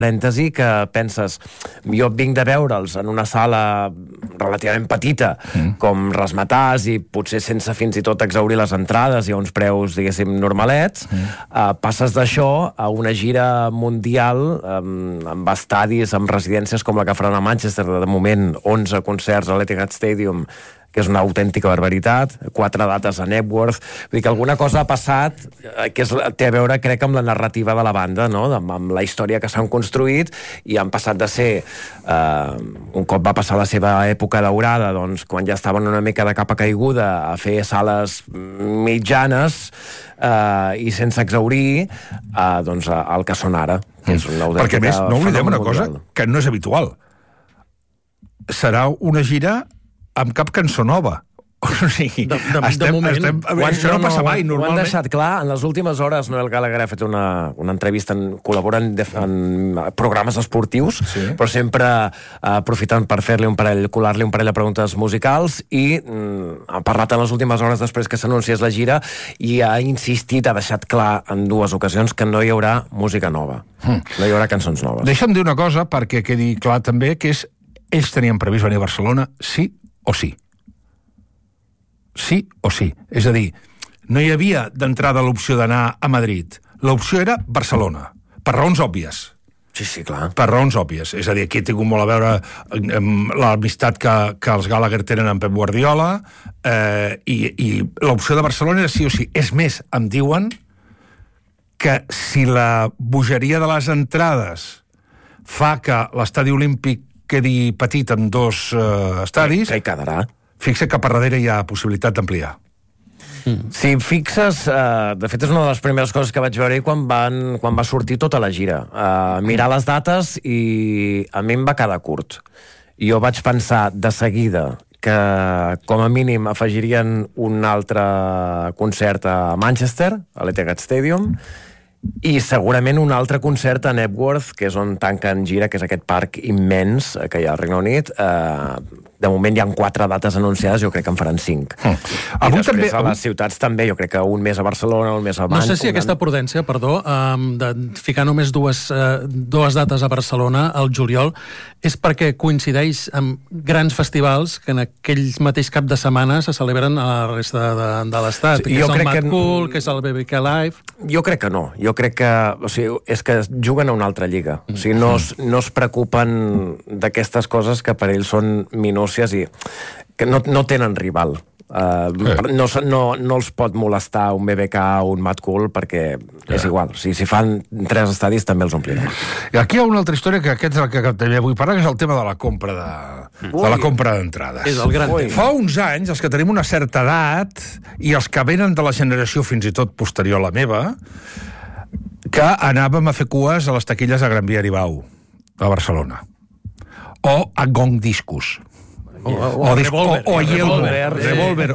parèntesi que penses, jo vinc de veure'ls en una sala relativament petita, com Razzmatazz, i potser sense fins i tot exhaurir les entrades i a uns preus, diguéssim, normalets, passes d'això a una gira mundial amb estadis, amb residències com la que faran a Manchester, de moment 11 concerts a l'Etihad Stadium, que és una autèntica barbaritat, 4 dates a Knebworth. Vull dir que alguna cosa ha passat que té a veure, crec, amb la narrativa de la banda, no? Amb la història que s'han construït, i han passat de ser, un cop va passar la seva època daurada, doncs, quan ja estaven una mica de capa caiguda, a fer sales mitjanes i sense exhaurir, doncs, el que són ara. Que és una autèntica, perquè, a més, no oblidem una cosa que no és habitual. Serà una gira amb cap cançó nova. O sigui, de moment, això no passa mai, normalment. Ho han deixat clar. En les últimes hores, Noel Gallagher ha fet una entrevista, col·laboren en programes esportius, però sempre aprofitant per colar-li un parell de preguntes musicals, i ha parlat en les últimes hores després que s'anunciés la gira, i ha insistit, ha deixat clar en 2 ocasions que no hi haurà música nova. No hi haurà cançons noves. Deixa'm dir una cosa, perquè quedi clar també, que és, ells tenien previst venir a Barcelona sí o sí. Sí o sí. És a dir, no hi havia d'entrada l'opció d'anar a Madrid. L'opció era Barcelona, per raons òbvies. Sí, clar. Per raons òbvies. És a dir, aquí he tingut molt a veure l'amistat que els Gallagher tenen amb Pep Guardiola, i l'opció de Barcelona era sí o sí. És més, em diuen que si la bogeria de les entrades fa que l'estadi olímpic quedi petit en 2 estadis, que hi quedarà. Fixa que per darrere hi ha possibilitat d'ampliar. Si fixes, de fet és una de les primeres coses que vaig veure quan va sortir tota la gira. Mirar les dates, i a mi em va quedar curt. Jo vaig pensar de seguida que com a mínim afegirien un altre concert a Manchester, a l'Etihad Stadium, i segurament un altre concert a Knebworth, que és on tanquen gira, que és aquest parc immens que hi ha al Regne Unit. De moment hi ha 4 dates anunciades, jo crec que en faran 5. I després a les ciutats també, jo crec que un mes a Barcelona, un mes a Manchester. No sé si aquesta prudència, de ficar només dues dates a Barcelona al juliol és perquè coincideix amb grans festivals que en aquell mateix cap de setmana se celebren a la resta de l'estat, que és el Mad Cool, que és el BBK Live. Jo crec que no. Jo crec que, és que juguen a una altra lliga. O sigui, no es preocupen d'aquestes coses que per ells són minúcies i que no tenen rival. No els pot molestar un BBK o un Mad Cool, perquè és igual. Si fan 3 estadis també els ompliran. I aquí hi ha una altra història, que aquest és el que també vull parlar, que és el tema de la compra d'entrades. És el gran tema. Fa uns anys, els que tenim una certa edat, i els que venen de la generació fins i tot posterior a la meva, que anàvem a fer cues a les taquilles a Gran Via Aribau, a Barcelona. O a Gong Discos. O a Revolver,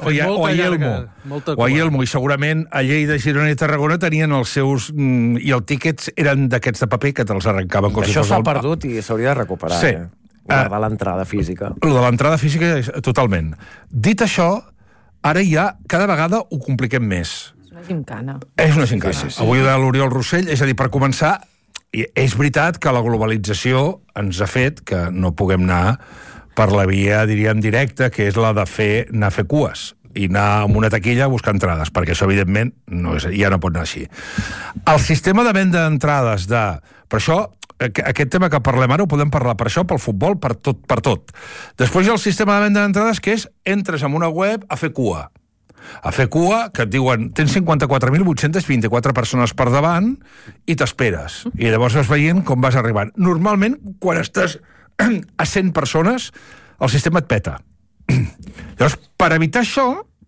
o a Yelmo, i segurament a Lleida, Girona i Tarragona tenien els seus, i els tíquets eren d'aquests de paper que te'ls arrencaven com si fos... Això s'ha perdut i s'hauria de recuperar. Sí. Guardar l'entrada física. Lo de l'entrada física, totalment. Dit això, ara ja cada vegada ho compliquem més. És una gimcana. És una gimcana. Avui de l'Oriol Rossell, és a dir, per començar, és veritat que la globalització ens ha fet que no puguem anar per la via, diríem, directa, que és la de anar a fer cues i anar amb una taquilla a buscar entrades, perquè això, evidentment, ja no pot anar així. El sistema de venda d'entrades per això, aquest tema que parlem ara ho podem parlar per això, pel futbol, per tot. Després hi ha el sistema de venda d'entrades, que és entres en una web a fer cua. A fer cua, que et diuen tens 54.824 persones per davant i t'esperes. I llavors vas veient com vas arribant. Normalment, quan estàs a 100 persones, el sistema et peta. Llavors, per evitar això,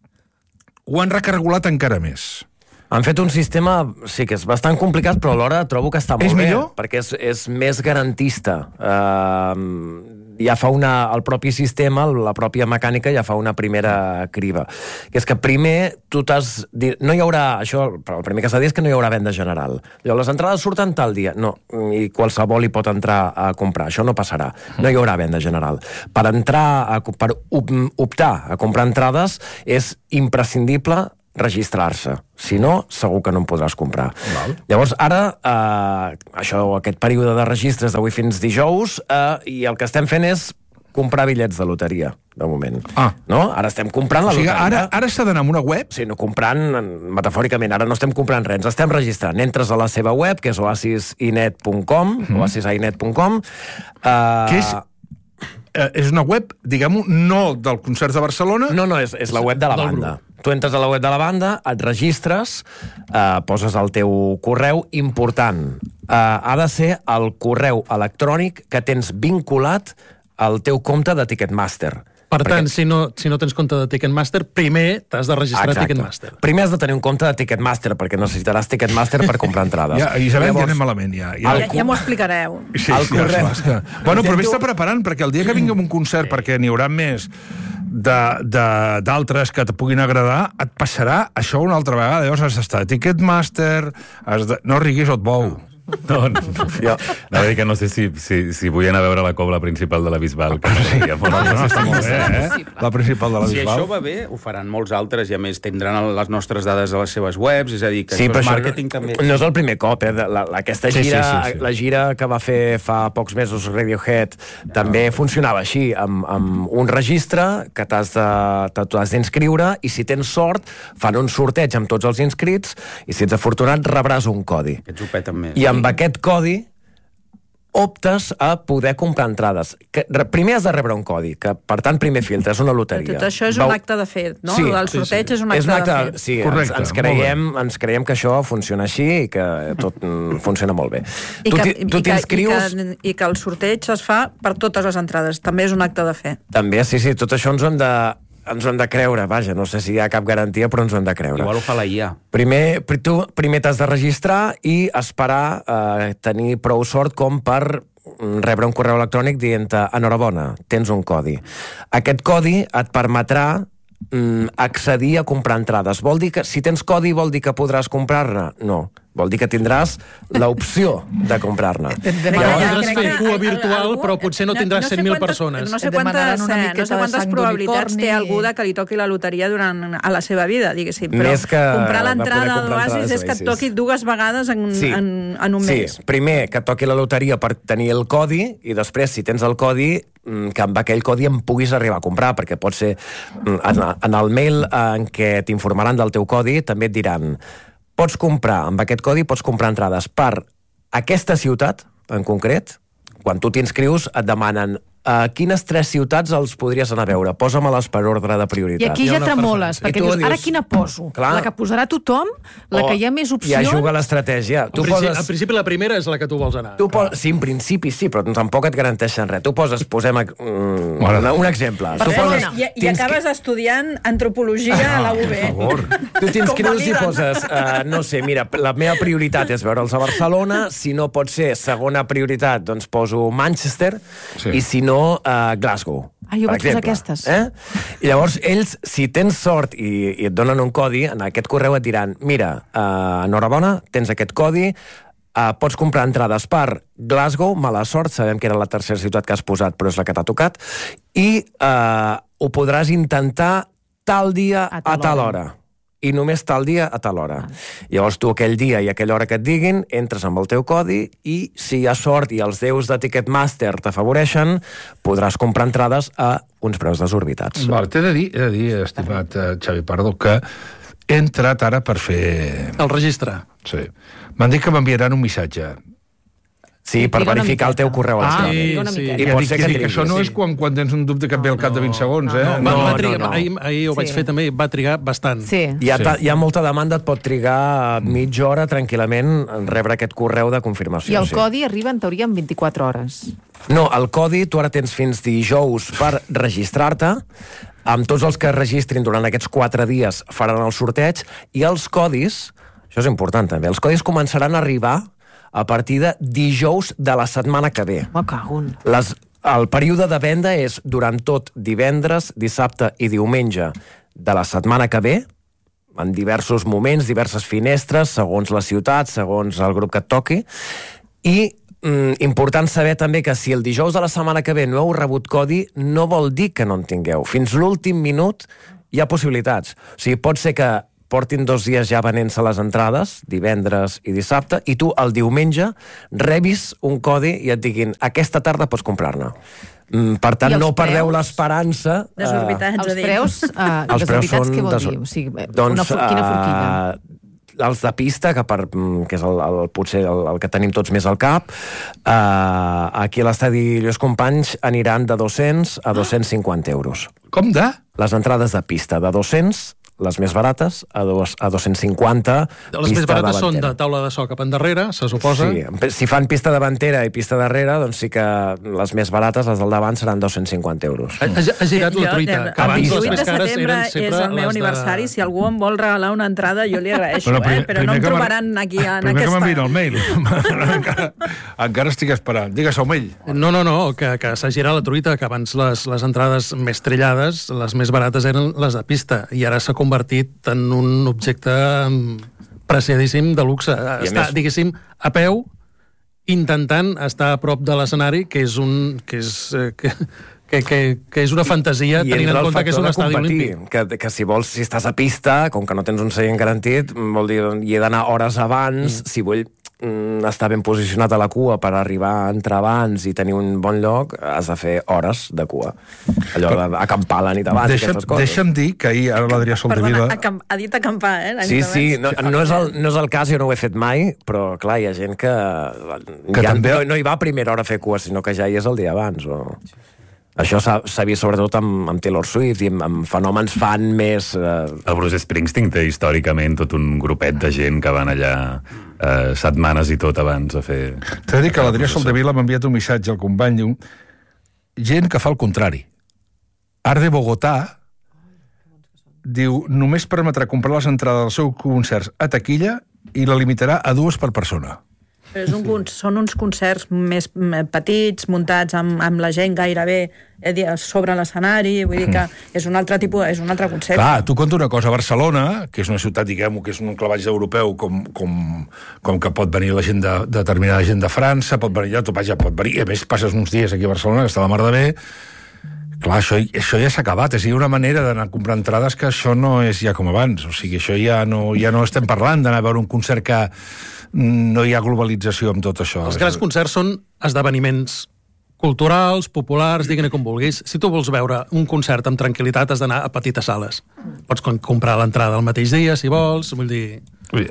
ho han recargolat encara més. Han fet un sistema, sí, que és bastant complicat, però alhora trobo que està molt bé. És millor? Perquè és més garantista. Ja fa el propi sistema, la pròpia mecànica, ja fa una primera criba. Que és que primer tu t'has dit... No hi haurà... Això, el primer que s'ha dit és que no hi haurà venda general. Llavors, les entrades surten tal dia. No, i qualsevol hi pot entrar a comprar. Això no passarà. No hi haurà venda general. Per optar a comprar entrades és imprescindible registrar-se. Si no, segur que no en podràs comprar. Llavors, ara, aquest període de registres d'avui fins dijous, i el que estem fent és comprar bitllets de loteria, de moment. No? Ara estem comprant la loteria. Ara s'ha d'anar a una web? Sí, no comprant, metafòricament, ara no estem comprant res, ens estem registrant. Entres a la seva web, que és oasisinet.com, oasisinet.com. Que és una web, diguem-ho, no del concert de Barcelona? No, és la web de la banda. Tu entres a la web de la banda, et registres, poses el teu correu, important. Ha de ser el correu electrònic que tens vinculat al teu compte de Ticketmaster. Per tant, si no tens compte de Ticketmaster, primer t'has de registrar a Ticketmaster. Primer has de tenir un compte de Ticketmaster, perquè necessitaràs Ticketmaster per comprar entrades. Isabel, ja anem malament, ja. Ja m'ho explicareu. Sí, bueno, però vés-te preparant, perquè el dia que vingui un concert, perquè n'hi haurà més d'altres que et puguin agradar, et passarà això una altra vegada. Llavors has d'estar a Ticketmaster, no riguis o et bou. No, anava a dir que no sé si vull anar a veure la cobla principal de la Bisbal. Està molt bé, la principal de la Bisbal. Si això va bé, ho faran molts altres, i a més tindran les nostres dades a les seves webs, és a dir, que sí, això és màrqueting també. No és el primer cop, aquesta gira, la gira que va fer fa pocs mesos Radiohead, també funcionava així, amb un registre que t'has d'inscriure, i si tens sort, fan un sorteig amb tots els inscrits, i si ets afortunat, rebràs un codi. Aquests ho peten més. I amb aquest codi optes a poder comprar entrades. Primer has de rebre un codi, que per tant primer filtre, és una loteria. Tot això és un acte de fet, no? El sorteig és un acte de fet. Sí, ens creiem que això funciona així i que tot funciona molt bé. Tu t'inscrius... I que el sorteig es fa per totes les entrades. També és un acte de fe. També, sí, tot això ens ho hem de creure, vaja, no sé si hi ha cap garantia, però ens ho hem de creure. Igual ho fa la IA. Tu primer t'has de registrar i esperar tenir prou sort com per rebre un correu electrònic dient-te enhorabona, tens un codi. Aquest codi et permetrà accedir a comprar entrades. Vol dir que si tens codi vol dir que podràs comprar-ne? No. Vol dir que tindràs l'opció de comprar-ne. Podràs fer cua virtual, però potser no tindràs 100.000 persones. No sé quantes probabilitats té algú de que li toqui la loteria a la seva vida, diguéssim. Però comprar l'entrada a l'Oasis és que et toqui 2 vegades en un mes. Sí, primer que et toqui la loteria per tenir el codi, i després, si tens el codi, que amb aquell codi em puguis arribar a comprar, perquè pot ser en el mail en què t'informaran del teu codi també et diran amb aquest codi pots comprar entrades per aquesta ciutat en concret. Quan tu t'inscrius et demanen a quines 3 ciutats els podries anar a veure, posa-me-les per ordre de prioritat. I aquí ja tremoles, perquè dius, ara quina poso? La que posarà tothom, la que hi ha més opcions... Ja juga l'estratègia. En principi la primera és la que tu vols anar. Sí, en principi sí, però tampoc et garanteixen res. Posem un exemple. I acabes estudiant antropologia a la UB. Tu t'inscrius i poses, no sé, mira, la meva prioritat és veure'ls a Barcelona, si no pot ser segona prioritat, doncs poso Manchester, i si no, Glasgow. Jo vaig posar aquestes. I llavors ells, si tens sort i et donen un codi, en aquest correu et diran, mira, enhorabona, tens aquest codi, pots comprar entrades per Glasgow, mala sort, sabem que era la tercera ciutat que has posat, però és la que t'ha tocat, i ho podràs intentar tal dia a tal hora. I només tal dia a tal hora. Llavors tu aquell dia i aquella hora que et diguin, entres amb el teu codi i si hi ha sort i els déus de Ticketmaster t'afavoreixen, podràs comprar entrades a uns preus desorbitats. T'he de dir, estimat Xavi Pardo, que he entrat ara per fer... El registre. Sí. M'han dit que m'enviaran un missatge. Sí, per verificar el teu correu electrònic. Sí. I pot ser que això no és quan tens un dubte que et ve al cap de 20 segons, eh? Ahir ho vaig fer també, va trigar bastant. Hi ha molta demanda, et pot trigar mitja hora tranquil·lament en rebre aquest correu de confirmació. I el codi arriba, en teoria, en 24 hores. No, el codi, tu ara tens fins dijous per registrar-te, amb tots els que es registrin durant aquests 4 dies faran el sorteig, i els codis, això és important també, els codis començaran a arribar a partir de dijous de la setmana que ve. El període de venda és durant tot divendres, dissabte i diumenge de la setmana que ve, en diversos moments, diverses finestres, segons la ciutat, segons el grup que et toqui, i important saber també que si el dijous de la setmana que ve no heu rebut codi, no vol dir que no en tingueu. Fins l'últim minut hi ha possibilitats. O sigui, pot ser que portin 2 dies ja venent-se les entrades, divendres i dissabte, i tu el diumenge rebis un codi i et diguin aquesta tarda pots comprar-ne. Per tant, no perdeu l'esperança... Desorbitats, els preus, desorbitats, què vol dir? O sigui, quina forquilla? Els de pista, que és potser el que tenim tots més al cap, aquí a l'estadi Lluís Companys aniran de 200 a 250 euros. Com de? Les entrades de pista de 200, les més barates, a 250. Les més barates són de taula de so cap endarrere, se suposa. Sí, si fan pista davantera i pista darrere, doncs sí que les més barates, les del davant, seran 250 euros. Ha girat la truita, que abans les més cares eren sempre... És el meu aniversari, si algú em vol regalar una entrada, jo li agraeixo, però no em trobaran aquí en aquesta... Primer que m'enviïn el mail. Encara estic esperant. Digues, Aumell. No, que s'ha girat la truita, que abans les entrades més trillades, les més barates eren les de pista, i ara s'ha convertit en un objecte preciadíssim de luxe. Està, diguéssim, a peu, intentant estar a prop de l'escenari, que és una fantasia, tenint en compte que és un estadi olímpic. Que si vols, si estàs a pista, com que no tens un seient garantit, vol dir, hi he d'anar hores abans, si vull estar ben posicionat a la cua per arribar a entrar abans i tenir un bon lloc, has de fer hores de cua. Allò d'acampar la nit abans i aquestes coses. Deixa'm dir que ahir, ara l'Adrià Soldevila... Perdona, ha dit acampar, Sí, no és el cas, jo no ho he fet mai, però clar, hi ha gent que no hi va a primera hora a fer cua, sinó que ja hi és el dia abans, o... Això s'ha vist sobretot amb Taylor Swift i amb fenòmens fan més... El Bruce Springsteen té històricament tot un grupet de gent que van allà setmanes i tot abans a fer... T'he de dir que l'Adrià Soldevila m'ha enviat un missatge al company, diu, gent que fa el contrari. Art de Bogotà diu, només permetrà comprar les entrades dels seus concerts a taquilla i la limitarà a 2 per persona. Són uns concerts més petits, muntats amb la gent gairebé sobre l'escenari, vull dir que és un altre tipus, és un altre concepte. Clar, tu conta una cosa, Barcelona, que és una ciutat, diguem-ho, que és un clavatge europeu, com que pot venir la gent determinada gent de França, pot venir allà, pot venir, i a més passes uns dies aquí a Barcelona, que està la mar de bé. Clar, això ja s'ha acabat, és una manera d'anar a comprar entrades que això no és ja com abans, o sigui, això ja no estem parlant d'anar a veure un concert que no hi ha globalització amb tot això. Els grans concerts són esdeveniments culturals, populars, digue-ne com vulguis. Si tu vols veure un concert amb tranquil·litat has d'anar a petites sales. Pots comprar l'entrada el mateix dia, si vols, vull dir...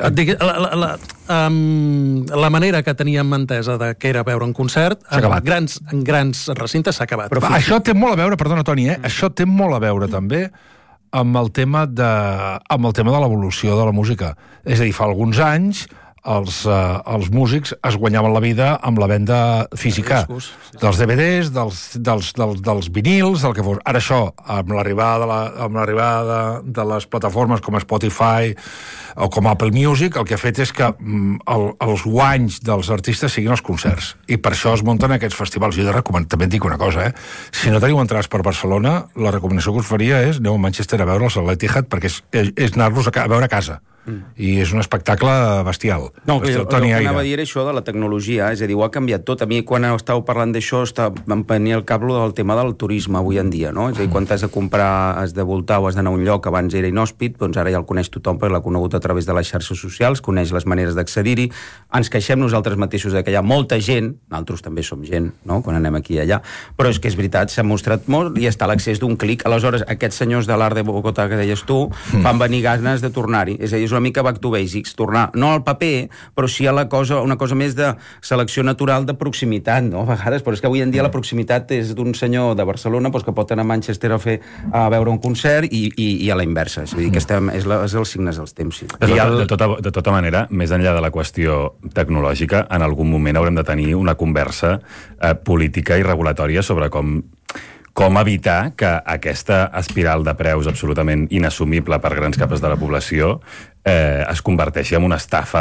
La manera que teníem entesa de què era veure un concert en grans recintes s'ha acabat. Però això té molt a veure, perdona Toni, això té molt a veure també amb el tema de l'evolució de la música. És a dir, fa alguns anys els músics es guanyaven la vida amb la venda física dels DVDs, dels vinils, del que fos. Ara això, amb l'arribada de les plataformes com Spotify o com Apple Music, el que ha fet és que els guanys dels artistes siguin els concerts. I per això es munten aquests festivals. Jo també et dic una cosa, si no teniu entrades per Barcelona, la recomanació que us faria és aneu a Manchester a veure'ls a l'Etihad, perquè és anar-los a veure a casa. I és un espectacle bestial. No, el que anava a dir això de la tecnologia, és a dir, ho ha canviat tot. A mi, quan estàveu parlant d'això, em venia el cap del tema del turisme avui en dia, no? És a dir, quan t'has de comprar, has de voltar o has d'anar a un lloc, abans era inhòspit, doncs ara ja el coneix tothom, perquè l'ha conegut a través de les xarxes socials, coneix les maneres d'accedir-hi. Ens queixem nosaltres mateixos que hi ha molta gent, nosaltres també som gent, no?, quan anem aquí i allà, però és que és veritat, s'ha mostrat molt i està a l'accés d'un clic. Aleshores, aquests senyors de l'Art de Bogotà que deies tu, fan venir ganes de tornar-hi. És a dir, és una mica back to basics, tornar, no al paper, però sí a una cosa més de selecció natural de proximitat, no?, a vegades, però és que avui en dia la proximitat és d'un senyor de Barcelona que pot anar a Manchester a veure un concert i a la inversa, és a dir, que és els signes dels temps. Sí. De tota manera, més enllà de la qüestió tecnològica, en algun moment haurem de tenir una conversa política i regulatòria sobre com evitar que aquesta espiral de preus absolutament inassumible per grans capes de la població es converteixi en una estafa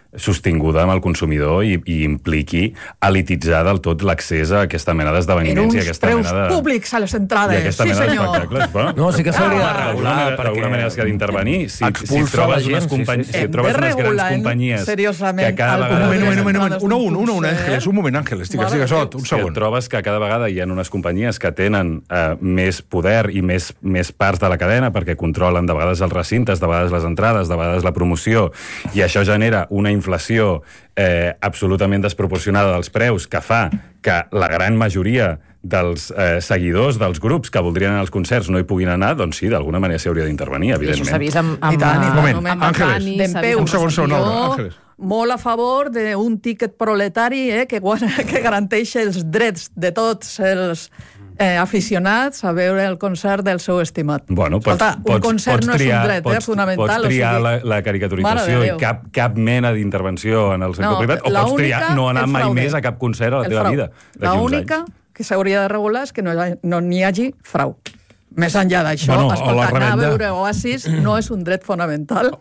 sostinguda amb el consumidor i impliqui elititzar del tot l'accés a aquesta mena d'esdeveniments i aquesta mena de... preus públics a les entrades, sí senyor. No, sí que s'hauria de regular, perquè... D'alguna manera s'ha d'intervenir. Si trobes unes grans companyies que cada vegada... Un moment, Àngeles, digues, un segon. Trobes que cada vegada hi ha unes companyies que tenen més poder i més parts de la cadena perquè controlen de vegades els recintes, de vegades les entrades, de vegades la promoció, i això genera una inflació absolutament desproporcionada dels preus que fa que la gran majoria dels seguidors dels grups que voldrien anar als concerts no hi puguin anar, doncs sí, d'alguna manera s'hi hauria d'intervenir, evidentment. I això s'ha vist amb Àngeles, un segon, Àngeles. Molt a favor d'un tiquet proletari que garanteix els drets de tots els aficionats a veure el concert del seu estimat. Bueno, un concert no és un dret fonamental. Pots triar la caricaturització i cap mena d'intervenció en el sector privat, o pots triar no anar mai més a cap concert a la teva vida. L'única que s'hauria de regular és que no n'hi hagi frau. Més enllà d'això, anar a veure Oasis no és un dret fonamental.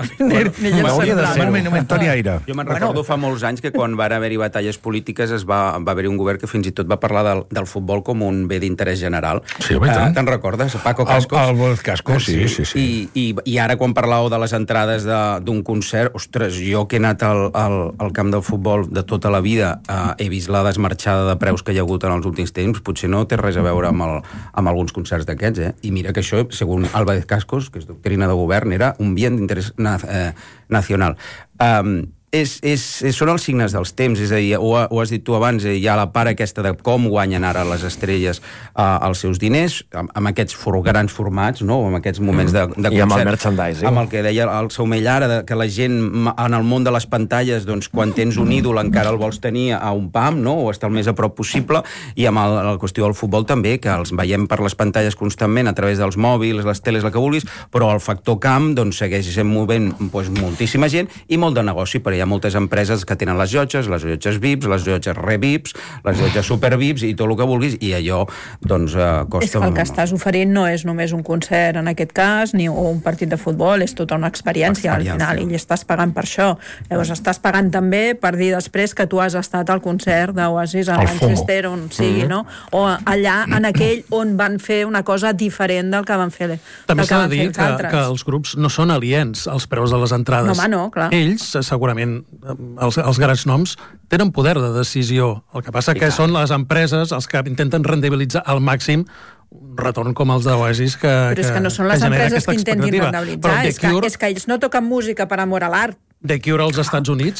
Toni Aire. Jo me'n recordo fa molts anys que quan van haver-hi batalles polítiques va haver-hi un govern que fins i tot va parlar del futbol com un bé d'interès general. Sí, te'n recordes? Paco Cascos. El Cascos, sí. I ara quan parlàveu de les entrades d'un concert, ostres, jo que he anat al camp del futbol de tota la vida, he vist la desmarxada de preus que hi ha hagut en els últims temps, potser no té res a veure amb alguns concerts d'aquests, I mira que això, segons Álvarez Cascos, que és doctrina de govern, era un bien d'interès nacional. Són els signes dels temps, és a dir, ho has dit tu abans, hi ha la part aquesta de com guanyen ara les estrelles els seus diners, amb aquests grans formats, no? Amb aquests moments de concert. I amb el merchandising. Amb el que deia el Saumell ara, que la gent en el món de les pantalles, doncs, quan tens un ídol encara el vols tenir a un pam, no? O estar el més a prop possible, i amb la qüestió del futbol també, que els veiem per les pantalles constantment a través dels mòbils, les teles, el que vulguis, però el factor camp doncs, segueix sent movent moltíssima gent i molt de negoci, perquè hi ha moltes empreses que tenen les llotges VIPs, les llotges re-VIPs, les llotges super-VIPs i tot el que vulguis, i allò doncs costa... És que el que estàs oferint no és només un concert en aquest cas, ni un partit de futbol, és tota una experiència al final, i estàs pagant per això. Llavors estàs pagant també per dir després que tu has estat al concert d'Oasis a Manchester, on sigui, no? O allà, en aquell on van fer una cosa diferent del que van fer també s'ha de dir que els grups no són aliens als preus de les entrades. No, clar. Ells, segurament, els grans noms tenen poder de decisió. El que passa que són les empreses els que intenten rendibilitzar al màxim un retorn com els d'Oasis però és que no són les empreses que intentin rendibilitzar, és que ells no toquen música per amor a l'art. The Cure als Estats Units,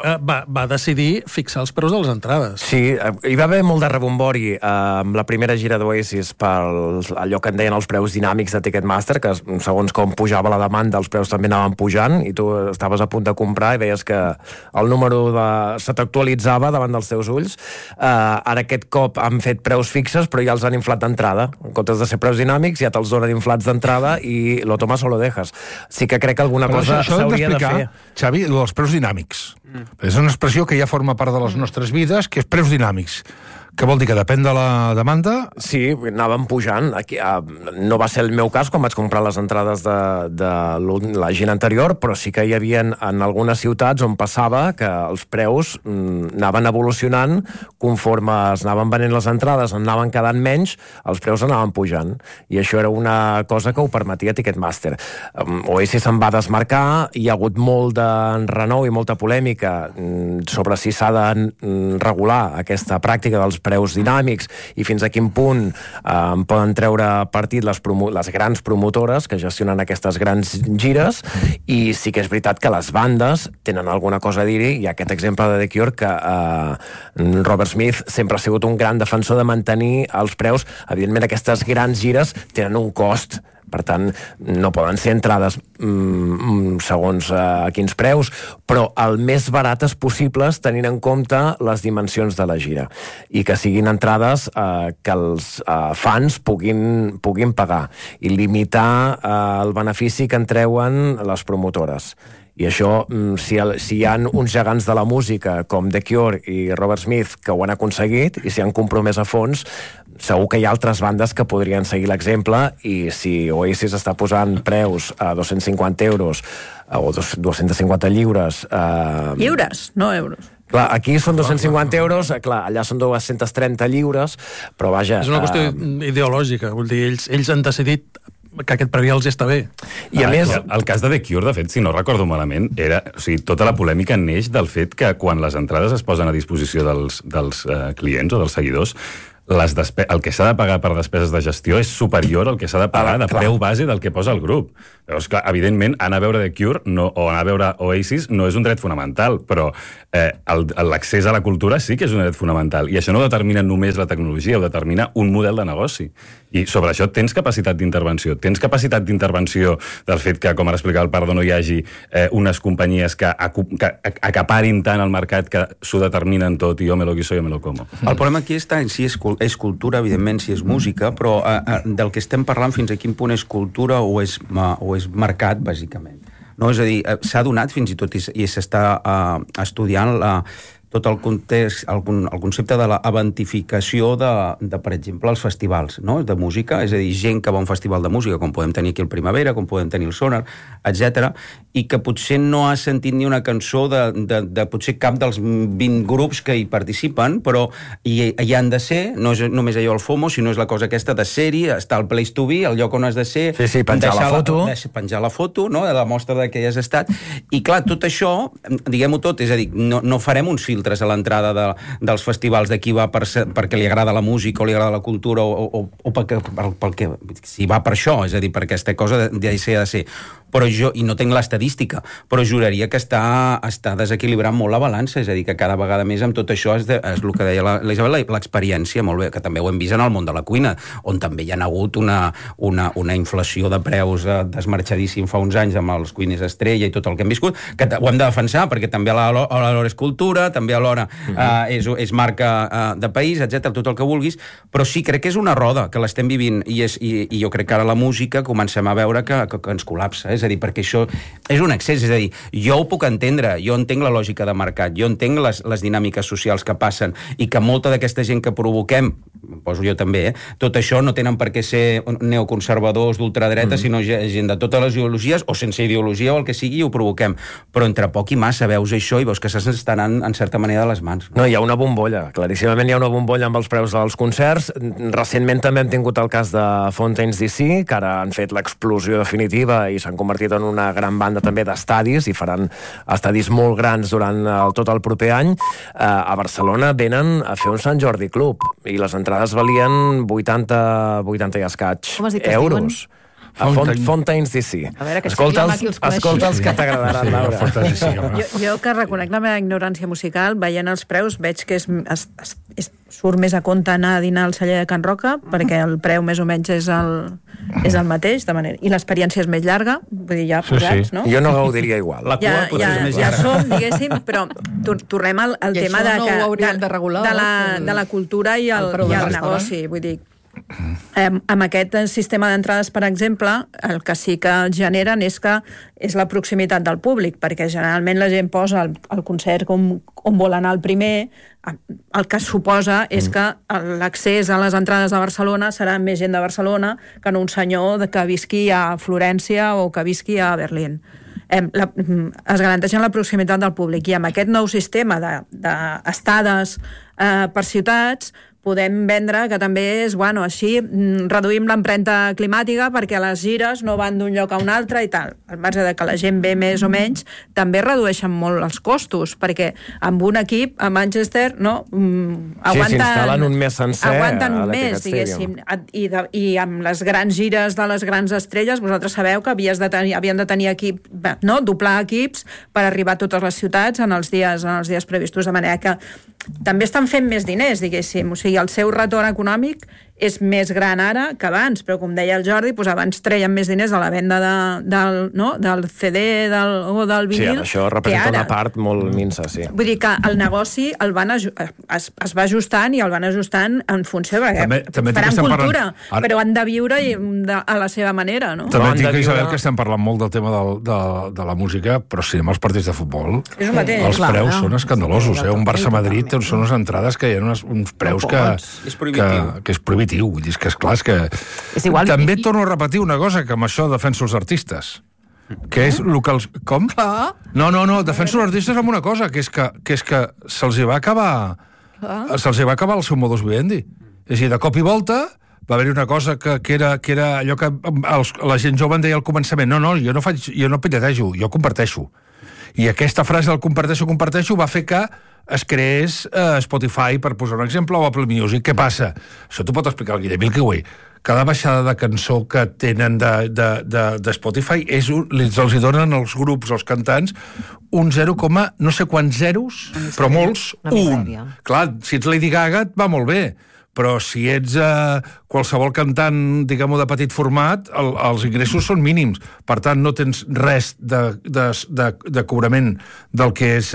va decidir fixar els preus de les entrades. Sí, hi va haver molt de rebombori amb la primera gira d'Oasis per allò que en deien els preus dinàmics de Ticketmaster, que segons com pujava la demanda els preus també anaven pujant i tu estaves a punt de comprar i veies que el número se t'actualitzava davant dels teus ulls. Ara aquest cop han fet preus fixes però ja els han inflat d'entrada. En comptes de ser preus dinàmics ja te'ls donen inflats d'entrada i lo tomas o lo dejas. Sí que crec que alguna cosa s'hauria de fer. Xavi, dels preus dinàmics. És una expressió que ja forma part de les nostres vides, que és preus dinàmics. Què vol dir? Que depèn de la demanda? Sí, anàvem pujant. Aquí, no va ser el meu cas quan vaig comprar les entrades de la gira anterior, però sí que hi havia en algunes ciutats on passava que els preus anaven evolucionant conforme es anaven venent les entrades, anaven quedant menys, els preus anaven pujant. I això era una cosa que ho permetia Ticketmaster. Oasis se'n va desmarcar, hi ha hagut molt d'enrenou i molta polèmica sobre si s'ha de regular aquesta pràctica dels preus dinàmics i fins a quin punt poden treure partit les grans promotores que gestionen aquestes grans gires, i sí que és veritat que les bandes tenen alguna cosa a dir-hi. Hi ha aquest exemple de The Cure que Robert Smith sempre ha sigut un gran defensor de mantenir els preus. Evidentment aquestes grans gires tenen un cost, per tant no poden ser entrades segons quins preus, però el més barates possibles tenint en compte les dimensions de la gira i que siguin entrades que els fans puguin pagar i limitar el benefici que en treuen les promotores. I això, si hi ha uns gegants de la música com The Cure i Robert Smith que ho han aconseguit i s'hi han compromès a fons, segur que hi ha altres bandes que podrien seguir l'exemple, i si Oasis està posant preus a 250 euros o 250 lliures... Lliures, no euros. Clar, aquí són 250 euros, clar, allà són 230 lliures, però vaja... És una qüestió ideològica, vull dir, ells han decidit que aquest preu ja els està bé. I a més... El cas de The Cure, de fet, si no recordo malament, tota la polèmica neix del fet que quan les entrades es posen a disposició dels clients o dels seguidors, el que s'ha de pagar per despeses de gestió és superior al que s'ha de pagar de preu base del que posa el grup. Llavors, clar, evidentment, anar a veure The Cure o anar a veure Oasis no és un dret fonamental, però l'accés a la cultura sí que és un dret fonamental. I això no ho determina només la tecnologia, ho determina un model de negoci. I sobre això tens capacitat d'intervenció. Tens capacitat d'intervenció del fet que, com ara explicava el Pardo, no hi hagi unes companyies que acaparin tant el mercat que s'ho determinen tot i jo me lo guiso, jo me lo como. El problema aquí està en si és cultura, evidentment, si és música, però del que estem parlant fins a quin punt és cultura o és mercat, bàsicament. No? És a dir, s'ha donat fins i tot i s'està estudiant tot el context, el concepte de la eventificació de, per exemple, els festivals, no? De música, és a dir, gent que va a un festival de música, com podem tenir aquí el Primavera, com podem tenir el Sonar, etc, i que potser no ha sentit ni una cançó de potser cap dels 20 grups que hi participen, però hi han de ser, no és només allò el FOMO, sinó és la cosa aquesta de ser-hi, estar al place to be, el lloc on has de ser, penjar la foto, no? De la mostra de que hi has estat, i clar, tot això, diguem-ho tot, és a dir, no farem uns filtres a l'entrada dels festivals de qui va perquè li agrada la música o li agrada la cultura o perquè si va per això, és a dir, perquè aquesta cosa ha de ser, però i no tinc l'estadística, però juraria que està desequilibrant molt la balança, és a dir, que cada vegada més amb tot això és el que deia la Isabel, l'experiència, molt bé, que també ho hem vist en el món de la cuina, on també hi ha hagut una inflació de preus desmarxadíssim fa uns anys amb els cuiners estrella i tot el que hem viscut, que ho hem de defensar, perquè també alhora és cultura, també alhora és marca de país, etc, tot el que vulguis, però sí, crec que és una roda que l'estem vivint i jo crec que ara la música comencem a veure que ens col·lapsa, és a dir, perquè això és un excés, és a dir, jo ho puc entendre, jo entenc la lògica de mercat, jo entenc les dinàmiques socials que passen i que molta d'aquesta gent que provoquem, poso jo també, tot això no tenen per què ser neoconservadors d'ultradreta, sinó gent de totes les ideologies o sense ideologia o el que sigui, ho provoquem, però entre poc i massa veus això i veus que s'està anant en certa manera de les mans. No, hi ha una bombolla, claríssimament hi ha una bombolla amb els preus dels concerts. Recentment també hem tingut el cas de Fontaines DC, que ara han fet l'explosió definitiva i s'han convertit en una gran banda també d'estadis i faran estadis molt grans durant tot el proper any. A Barcelona venen a fer un Sant Jordi Club i les entrades valien 80 i escaig euros. Fontaines DC. Escolta'ls que t'agradaran, Laura. Jo que reconec la meva ignorància musical, veient els preus veig que surt més a compte anar a dinar al celler de Can Roca, perquè el preu més o menys és el mateix, de manera, i l'experiència és més llarga, vull dir, ja posats, no? Jo no gaudiria igual. La cua potser és més llarga. Ja som, diguéssim, però tornem al tema de la cultura i el negoci, vull dir, amb aquest sistema d'entrades, per exemple, el que sí que generen és la proximitat del públic, perquè generalment la gent posa el concert on vol anar el primer. El que suposa és que l'accés a les entrades de Barcelona serà més gent de Barcelona que en un senyor que visqui a Florència o que visqui a Berlín. Es garanteixen la proximitat del públic i amb aquest nou sistema d'estades per ciutats podem vendre que també és, així reduïm l'empremta climàtica perquè les gires no van d'un lloc a un altre i tal. Al marge de que la gent ve més o menys, també redueixen molt els costos, perquè amb un equip a Manchester, s'instal·len un mes sencer aguanten un mes, diguéssim. I amb les grans gires de les grans estrelles, vosaltres sabeu que havien de tenir equip, doblar equips per arribar a totes les ciutats en els dies previstos, de manera que també estan fent més diners, diguéssim. O sigui, el seu retorn econòmic és més gran ara que abans, però com deia el Jordi, doncs abans treien més diners a la venda del CD o del vinil. Sí, això representa una part molt minsa, sí. Vull dir que el negoci es va ajustant i el van ajustant en funció, perquè faran cultura, però han de viure a la seva manera, no? També tinc que Isabel que estem parlant molt del tema de la música, però si anem als partits de futbol, els preus són escandalosos. Un Barça-Madrid són unes entrades que hi ha uns preus que és prohibitiu. Vull dir, és que esclar, també torno a repetir una cosa, que amb això defenso els artistes, que és el que els... Com? No, defenso els artistes amb una cosa, que és que se'ls hi va acabar el seu modus vivendi. És a dir, de cop i volta va haver-hi una cosa que era allò que la gent jove en deia al començament, no, jo no piratejo, jo comparteixo. I aquesta frase del comparteixo va fer que es creés Spotify, per posar un exemple, o Apple Music. Què passa? Això t'ho pot explicar el Guillem Milkeway. Cada baixada de cançó que tenen de Spotify els hi donen els grups, els cantants, un 0, no sé quants zeros, però molts, un. Clar, si ets Lady Gaga et va molt bé, però si ets qualsevol cantant, diguem-ho, de petit format, els ingressos són mínims. Per tant, no tens res de cobrament del que és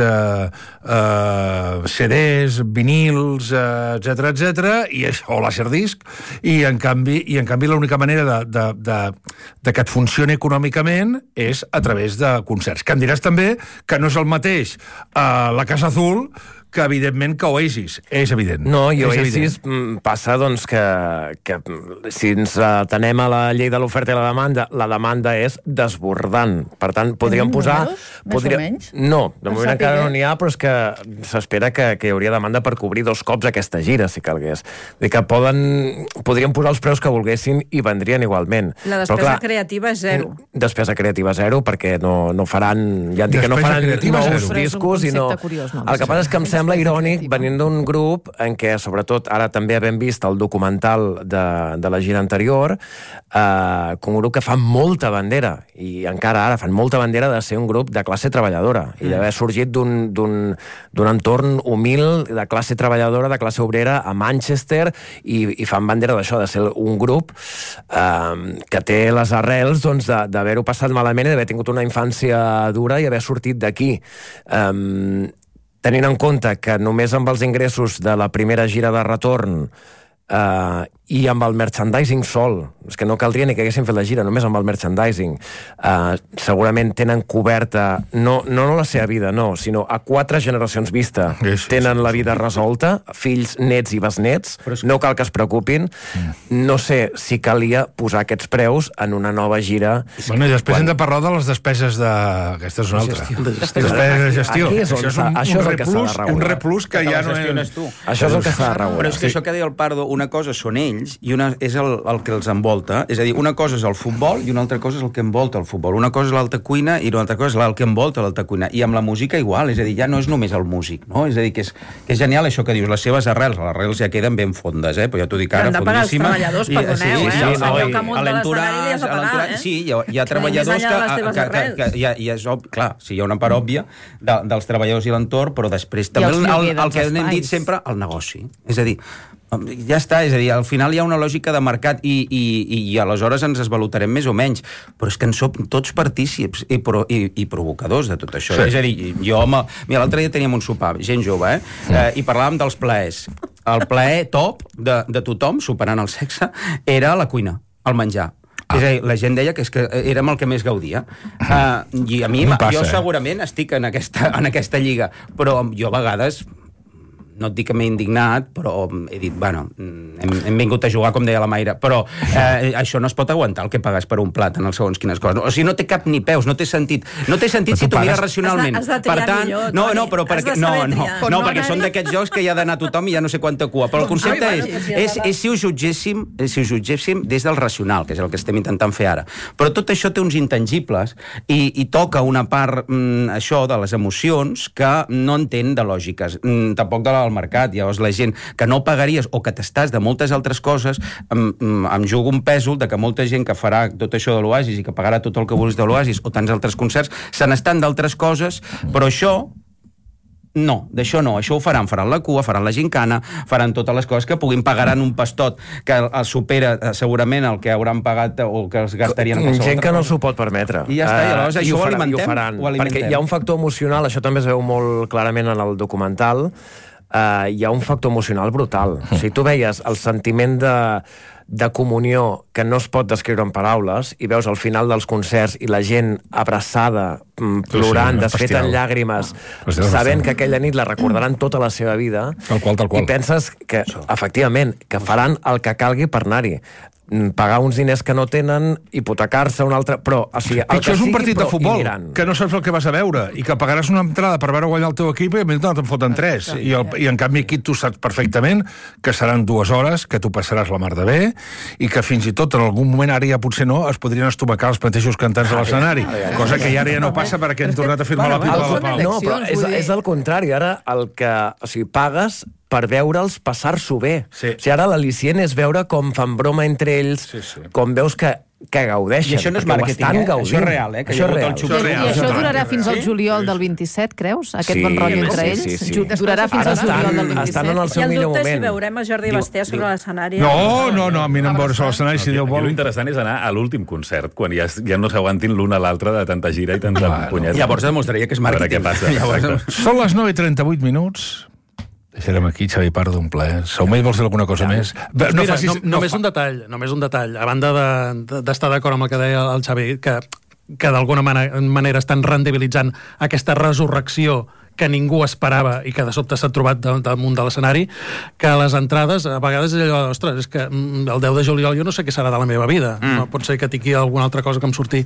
CDs, vinils, etc, o laserdisc, i en canvi l'única manera de que et funcioni econòmicament és a través de concerts. Que em diràs també que no és el mateix la Casa Azul que, evidentment, que Oasis. És evident. No, i Oasis passa, doncs, que si ens atenem a la llei de l'oferta i la demanda és desbordant. Per tant, podríem posar... Més o menys? No, de moment encara no n'hi ha, però és que s'espera que hi hauria demanda per cobrir 2 cops aquesta gira, si calgués. Que podríem posar els preus que volguessin i vendrien igualment. La despesa creativa és 0. Despesa creativa 0, perquè no faran... Ja et dic que no faran nous discos i no... El que passa és que em sembla irònic, venint d'un grup en què, sobretot, ara també havem vist el documental de la gira anterior, un grup que fa molta bandera, i encara ara fan molta bandera de ser un grup de classe treballadora, i d'haver sorgit d'un entorn humil de classe treballadora, de classe obrera, a Manchester, i fan bandera d'això, de ser un grup que té les arrels d'haver-ho passat malament i d'haver tingut una infància dura i haver sortit d'aquí. Tenint en compte que només amb els ingressos de la primera gira de retorn i amb el merchandising sol, és que no caldria ni que haguessin fet la gira, només amb el merchandising, segurament tenen coberta no la seva vida, no, sinó a 4 generacions vista tenen la vida resolta, fills, nets i besnets, no cal que es preocupin. No sé si calia posar aquests preus en una nova gira. Bueno, i després hem de parlar de les despeses de... Aquesta és una altra. Despeses de gestió. Un replus que ja no és... Això és el que s'ha de regular. Però és que això que deia el Pardo, una cosa són ells i una és el que els envolta. És a dir, una cosa és el futbol i una altra cosa és el que envolta el futbol. Una cosa és l'alta cuina i una altra cosa és el que envolta l'alta cuina. I amb la música igual, és a dir, ja no és només el músic, no? És a dir, que és genial això que dius, les seves arrels. Les arrels ja queden ben fondes, però ja t'ho dic ara, fondíssima. Hem de pagar els treballadors, perdoneu, el senyor que munta l'escenari li has de pagar, Sí, hi ha treballadors que ja és obvi, clar, sí, hi ha una part òbvia dels treballadors i l'entorn, però després també el que hem dit sempre, el negoci. És a dir, ja està, és a dir, al final hi ha una lògica de mercat i aleshores ens esvalutarem més o menys, però és que en som tots partícips i provocadors de tot això. Sí. És a dir, mira, l'altre dia teníem un sopar, gent jove, i parlàvem dels plaers. El plaer top de tothom, superant el sexe, era la cuina, el menjar. És a dir, la gent deia que érem el que més gaudia. I a mi, jo segurament estic en aquesta lliga, però jo a vegades... No et dic que m'he indignat, però he dit, bueno, hem vingut a jugar, com deia la Mayra, però això no es pot aguantar, el que pagues per un plat en els segons quines coses. O sigui, no té cap ni peus, no té sentit. No té sentit si t'ho mires racionalment. Has de triar millor, Toni. Perquè són d'aquests jocs que hi ha d'anar tothom i ja no sé quanta cua. Però el concepte és si ho jutgéssim des del racional, que és el que estem intentant fer ara. Però tot això té uns intangibles i toca una part, això, de les emocions que no entén de lògiques, tampoc de al mercat. Llavors la gent que no pagaries o que t'estàs de moltes altres coses, em jugo un pèsol de que molta gent que farà tot això de l'Oasis i que pagarà tot el que vulguis de l'Oasis o tants altres concerts, se n'estan d'altres coses, però això No, d'això no. Això ho faran la cua, faran la gincana, faran totes les coses que puguin, pagaran un pastot que el supera segurament el que hauran pagat o que els gastarien en qualsevol. Gent que no s'ho pot permetre. I ja està, i aleshores això ho alimentem. Ho faran, perquè hi ha un factor emocional, això també es veu molt clarament en el documental, hi ha un factor emocional brutal. O sigui, tu veies el sentiment de comunió que no es pot descriure en paraules, i veus al final dels concerts i la gent abraçada, plorant, desfeta en llàgrimes, sabent que aquella nit la recordaran tota la seva vida, tal qual. I penses que, efectivament, que faran el que calgui per anar-hi. Pagar uns diners que no tenen, hipotecar-se un altre... Però, o sigui, pitjor és un partit de futbol, que no saps el que vas a veure, i que pagaràs una entrada per veure guanyar el teu equip i a mi no te'n foten 3. I en canvi aquí tu saps perfectament que seran 2 hores, que tu passaràs la mar de bé, i que fins i tot en algun moment, ara ja potser no, es podrien estomacar els mateixos cantants a l'escenari. Cosa que ara ja no passa perquè han tornat a firmar la pipa de la pau. No, però és el contrari. Ara el que... O sigui, pagues per veure'ls passar-s'ho bé. Sí. O sigui, ara l'al·licient és veure com fan broma entre ells, com veus que gaudeixen. I això no és màrqueting, això és real, que això és real. I això durarà fins al juliol del 27, creus? Aquest bon rotllo entre ells? Durarà fins al juliol del 27. Estan en el seu millor moment. I el dubte és si veurem a Jordi Basté sobre l'escenari. No, a mi no em veure sobre l'escenari, si Déu vol. L'interessant és anar a l'últim concert, quan ja no s'aguantin l'un a l'altre de tanta gira i tanta punyeta. Llavors demostraria que és màrqueting. A veure què passa. Són les 9:38 minuts. Deixarem aquí, Xavi Pardo, un plaer. Saumell, vols dir alguna cosa més? Només un detall. A banda d'estar d'acord amb el que deia el Xavi, que d'alguna manera estan rendibilitzant aquesta resurrecció que ningú esperava i que de sobte s'ha trobat damunt de l'escenari, que les entrades, a vegades és allò, ostres, és que el 10 de juliol jo no sé què serà de la meva vida. No pot ser que tingui alguna altra cosa que em surti.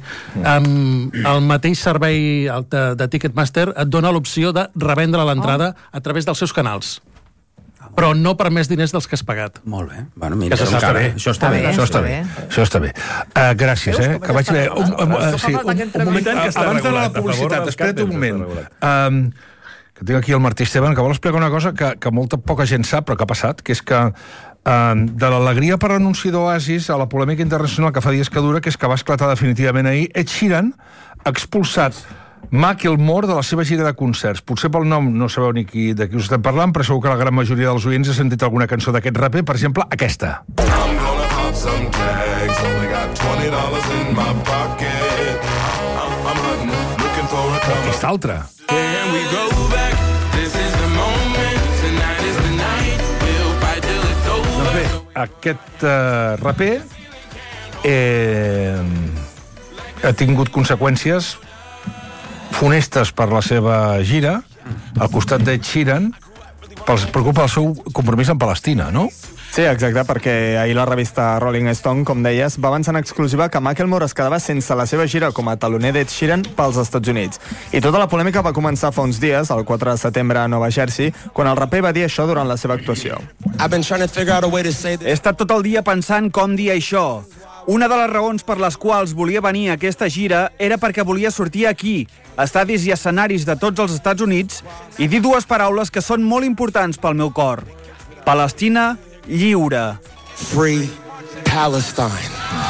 El mateix servei de Ticketmaster et dona l'opció de revendre l'entrada a través dels seus canals. Però no per més diners dels que has pagat. Molt bé. Bueno, mira, això està bé. Gràcies, que vaig bé. Un moment, abans d'anar a la publicitat, espera't un moment. Que tinc aquí el Martí Esteban, que vol explicar una cosa que molta poca gent sap, però que ha passat, que és que de l'alegria per l'anunci d'Oasis a la polèmica internacional que fa dies que dura, que és que va esclatar definitivament ahir, Ed Sheeran ha expulsat Macklemore de la seva gira de concerts. Potser pel nom no sabeu ni de qui us estem parlant, però segur que la gran majoria dels oients ha sentit alguna cançó d'aquest raper, per exemple, aquesta. Aquesta altra. Doncs bé, aquest raper ha tingut conseqüències funestes per la seva gira, al costat d'Ed Sheeran, preocupa el seu compromís amb Palestina, no? Sí, exacte, perquè ahir la revista Rolling Stone, com deies, va avançar en exclusiva que Macklemore es quedava sense la seva gira com a taloner d'Ed Sheeran pels Estats Units. I tota la polèmica va començar fa uns dies, el 4 de setembre a Nova Jersey, quan el raper va dir això durant la seva actuació. He estat tot el dia pensant com dir això. Una de les raons per les quals volia venir a aquesta gira era perquè volia sortir aquí, a estadis i escenaris de tots els Estats Units, i dir dues paraules que són molt importants pel meu cor. Palestina lliure. Free Palestine.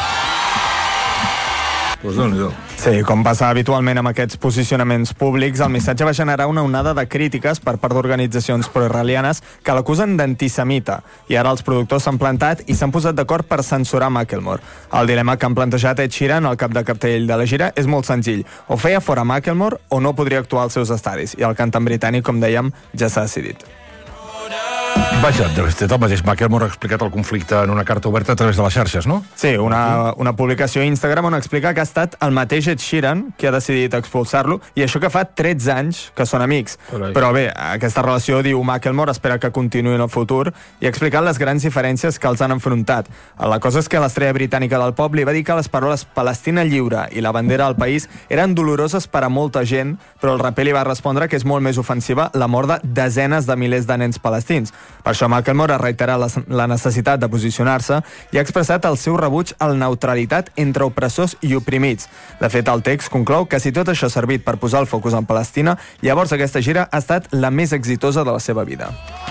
Pues Déu-n'hi-do. Sí, com passa habitualment amb aquests posicionaments públics, el missatge va generar una onada de crítiques per part d'organitzacions proisraelianes que l'acusen d'antisemita. I ara els productors s'han plantat i s'han posat d'acord per censurar Macklemore. El dilema que han plantejat Ed Sheeran, al cap de cartell de la gira, és molt senzill. O feia fora Macklemore o no podria actuar als seus estadis. I el cantant britànic, com dèiem, ja s'ha decidit. Vaja, de fet, el mateix Macklemore ha explicat el conflicte en una carta oberta a través de les xarxes, no? Sí, una publicació a Instagram on explica que ha estat el mateix Ed Sheeran qui ha decidit expulsar-lo, i això que fa 13 anys que són amics. Però bé, aquesta relació, diu Macklemore, espera que continuï en el futur, i ha explicat les grans diferències que els han enfrontat. La cosa és que l'estrella britànica del pop li va dir que les paraules Palestina lliure i la bandera del país eren doloroses per a molta gent, però el raper li va respondre que és molt més ofensiva la mort de desenes de milers de nens palestins. Per això Macklemore ha reiterat la necessitat de posicionar-se i ha expressat el seu rebuig a la neutralitat entre opressors i oprimits. De fet, el text conclou que si tot això ha servit per posar el focus en Palestina, llavors aquesta gira ha estat la més exitosa de la seva vida.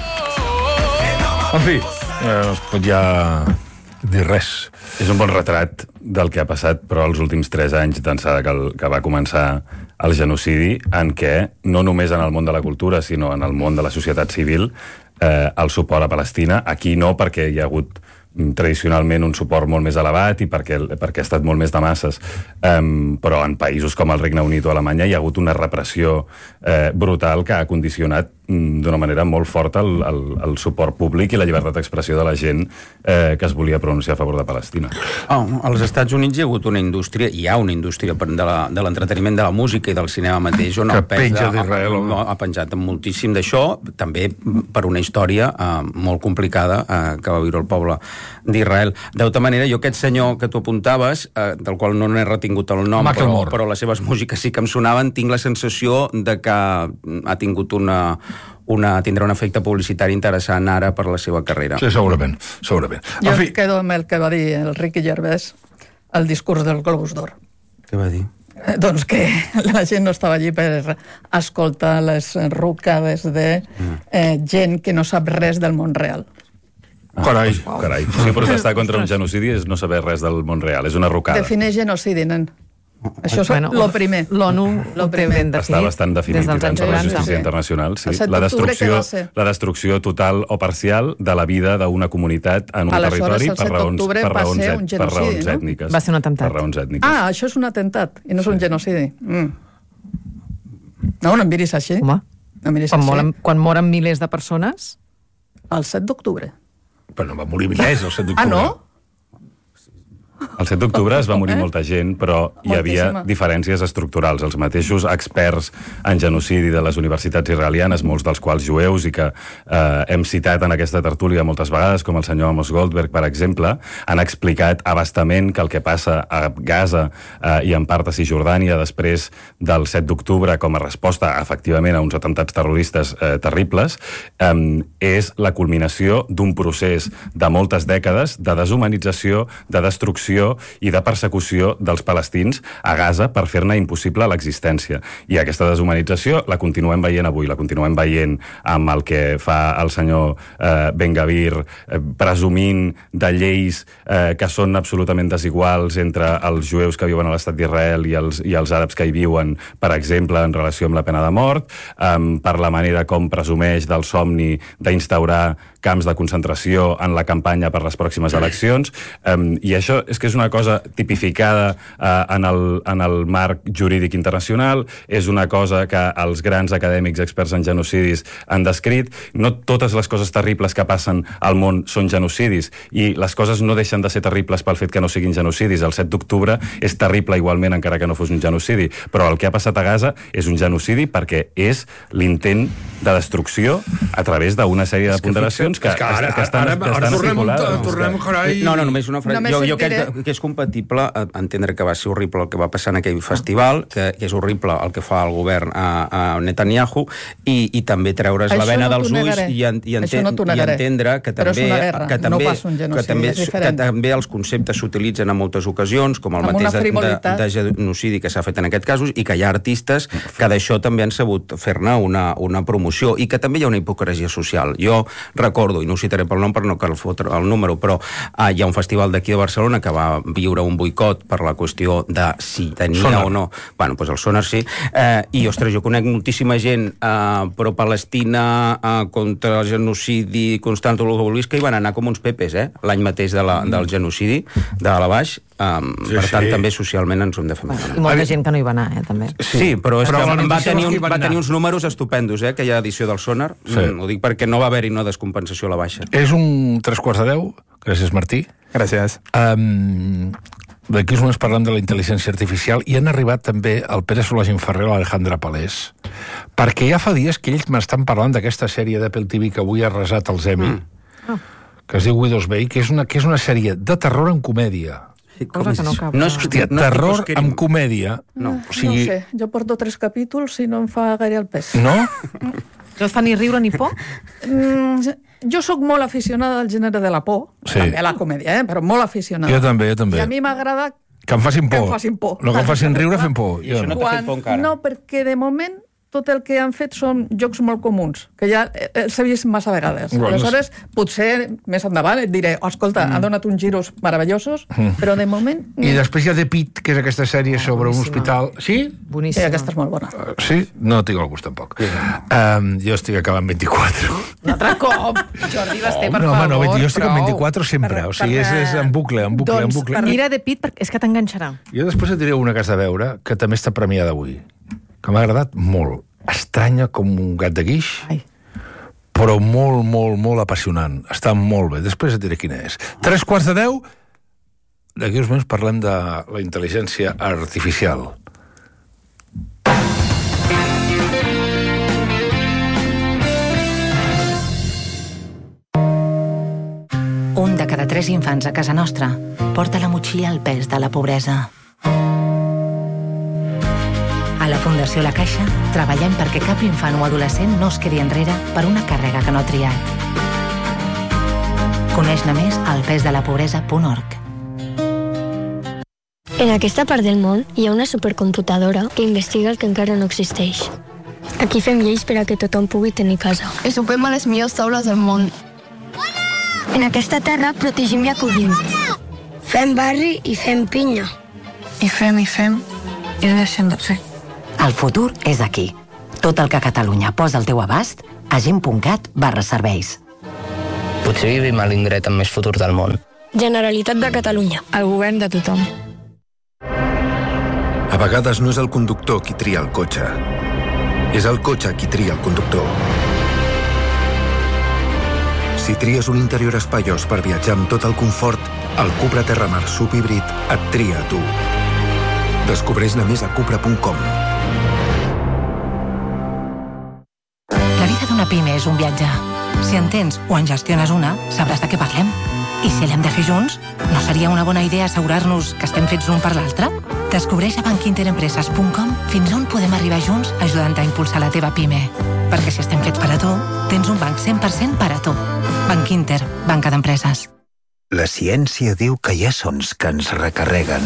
En fi, no es pot ja dir res. És un bon retrat del que ha passat, però els últims 3 anys d'ençà que va començar el genocidi en què, no només en el món de la cultura, sinó en el món de la societat civil, el suport a Palestina. Aquí no, perquè hi ha hagut tradicionalment un suport molt més elevat i perquè ha estat molt més de masses, però en països com el Regne Unit o Alemanya hi ha hagut una repressió brutal que ha condicionat d'una manera molt forta el suport públic i la llibertat d'expressió de la gent que es volia pronunciar a favor de Palestina. Als Estats Units hi ha hagut una indústria, hi ha una indústria de l'entreteniment, de la música i del cinema mateix, on el pes ha penjat moltíssim d'això, també per una història molt complicada que va viure el poble d'Israel. De tota manera, jo aquest senyor que tu apuntaves, del qual no n'he retingut el nom, però les seves músiques sí que em sonaven, tinc la sensació de que ha tingut tindrà un efecte publicitari interessant ara per la seva carrera. Sí, segurament. Jo quedo amb el que va dir el Ricky Gervais al discurs del Globus d'Or. Què va dir? Doncs que la gent no estava allí per escoltar les rucades de gent que no sap res del món real. Carai. Si protestar contra un genocidi és no saber res del món real, és una rucada. Defineix genocidi, nen. Això és el primer. L'ONU ho té ben definit. Està bastant definit i tant per la justícia internacional. Sí. La destrucció total o parcial de la vida d'una comunitat en un territori per raons ètniques. Va ser un atemptat. Això és un atemptat i no és un genocidi. No em miris així. Home, quan moren milers de persones? El 7 d'octubre. Però no va morir milers el 7 d'octubre. No? El 7 d'octubre es va morir molta gent, però hi havia diferències estructurals. Els mateixos experts en genocidi de les universitats israelianes, molts dels quals jueus i que hem citat en aquesta tertúlia moltes vegades, com el senyor Amos Goldberg, per exemple, han explicat abastament que el que passa a Gaza i en part a Cisjordània després del 7 d'octubre com a resposta, efectivament, a uns atemptats terroristes terribles, és la culminació d'un procés de moltes dècades de deshumanització, de destrucció i de persecució dels palestins a Gaza per fer-ne impossible l'existència. I aquesta deshumanització la continuem veient avui, la continuem veient amb el que fa el senyor Ben-Gvir presumint de lleis que són absolutament desiguals entre els jueus que viuen a l'estat d'Israel i els àrabs que hi viuen, per exemple, en relació amb la pena de mort, per la manera com presumeix del somni d'instaurar camps de concentració en la campanya per les pròximes eleccions, i això és que és una cosa tipificada en el marc jurídic internacional, és una cosa que els grans acadèmics experts en genocidis han descrit. No totes les coses terribles que passen al món són genocidis, i les coses no deixen de ser terribles pel fet que no siguin genocidis. El 7 d'octubre és terrible igualment, encara que no fos un genocidi, però el que ha passat a Gaza és un genocidi perquè és l'intent de destrucció a través d'una sèrie de ponderacions que estan articulades. No, només una frase. Jo crec que és compatible entendre que va ser horrible el que va passar en aquell festival, que és horrible el que fa el govern a Netanyahu, i també treure's la vena dels ulls i entendre que també els conceptes s'utilitzen en moltes ocasions, com el mateix de genocidi que s'ha fet en aquest cas, i que hi ha artistes que d'això també han sabut fer-ne una promoció, i que també hi ha una hipocresia social. Jo recordo, i no ho citaré pel nom per no cal fotre el número, però hi ha un festival d'aquí de Barcelona que va viure un boicot per la qüestió de si tenia o no. Bueno, doncs el Sonar sí. I, ostres, jo conec moltíssima gent pro-Palestina, contra el genocidi constant, el que vulguis, que hi van anar com uns pepes, l'any mateix del genocidi, de la Baix. Per tant, també socialment ens ho hem de fer mal. I molta gent que no hi va anar, també. Sí, però és que va tenir uns números estupendos, que hi ha edició del Sonar. Ho dic perquè no va haver-hi una descompensació a la baixa. És un 3:45. Gràcies, Martí. Gràcies. D'aquí uns moments parlem de la intel·ligència artificial i han arribat també el Pere Solà-Gimferrer i l'Alejandra Palés, perquè ja fa dies que ells m'estan parlant d'aquesta sèrie d'Apple TV que avui ha arrasat els Emmy, que es diu Widow's Bay, que és una sèrie de terror en comèdia. Hòstia, terror amb comèdia. No sé, jo porto 3 capítols i no em fa gaire el pes. No? No et fa ni riure ni por? Jo sóc molt aficionada al gènere de la por, també a la comèdia, però molt aficionada. Jo també. I a mi m'agrada que em facin por. No que em facin riure fent por. I això no t'ha fet por encara? No, perquè de moment tot el que han fet són jocs molt comuns, que ja s'ha vist massa vegades. Aleshores, potser més endavant et diré, escolta, ha donat uns giros meravellosos, però de moment... I després hi ha The Pit, que és aquesta sèrie sobre un hospital... Sí? Boníssima. Aquesta és molt bona. Sí? No tinc el gust, tampoc. Jo estic acabant 24. Un altre cop! Jordi Basté, per favor, no, jo estic en 24 sempre, o sigui, és en bucle, en bucle, en bucle. Mira The Pit, és que t'enganxarà. Jo després et diré una que has de veure, que també està premiada avui, que m'ha agradat molt. Estranya com un gat de guix, però molt, molt, molt apassionant. Està molt bé. Després et diré quina és. 9:45. D'aquí uns moments parlem de la intel·ligència artificial. Un de cada 3 infants a casa nostra porta a la motxilla el pes de la pobresa. A la Fundació La Caixa treballem perquè cap infant o adolescent no es quedi enrere per una càrrega que no ha triat. Coneix-ne més al pesdelapobresa.org. En aquesta part del món hi ha una supercomputadora que investiga el que encara no existeix. Aquí fem lleis per a que tothom pugui tenir casa. I sopem a les millors taules del món. En aquesta terra protegim i acollim. Fem barri i fem pinya. I fem, i deixem de fer. El futur és aquí. Tot el que Catalunya posa al teu abast a gent.cat/serveis. Potser vivim a l'indret amb més futur del món. Generalitat de Catalunya. El govern de tothom. A vegades no és el conductor qui tria el cotxe. És el cotxe qui tria el conductor. Si tries un interior espaiós per viatjar amb tot el confort, el Cupra Terramar Subhíbrid et tria a tu. Descobreix-ne més a cupra.com. La vida d'una pime és un viatge. Si en tens o en gestiones una, sabràs de què parlem. I si l'hem de fer junts, no seria una bona idea assegurar-nos que estem fets l'un per l'altre? Descobreix a bankinterempreses.com fins on podem arribar junts ajudant a impulsar la teva pime. Perquè si estem fets per a tu, tens un banc 100% per a tu. Banc Inter, banca d'empreses. La ciència diu que hi ha sons que ens recarreguen.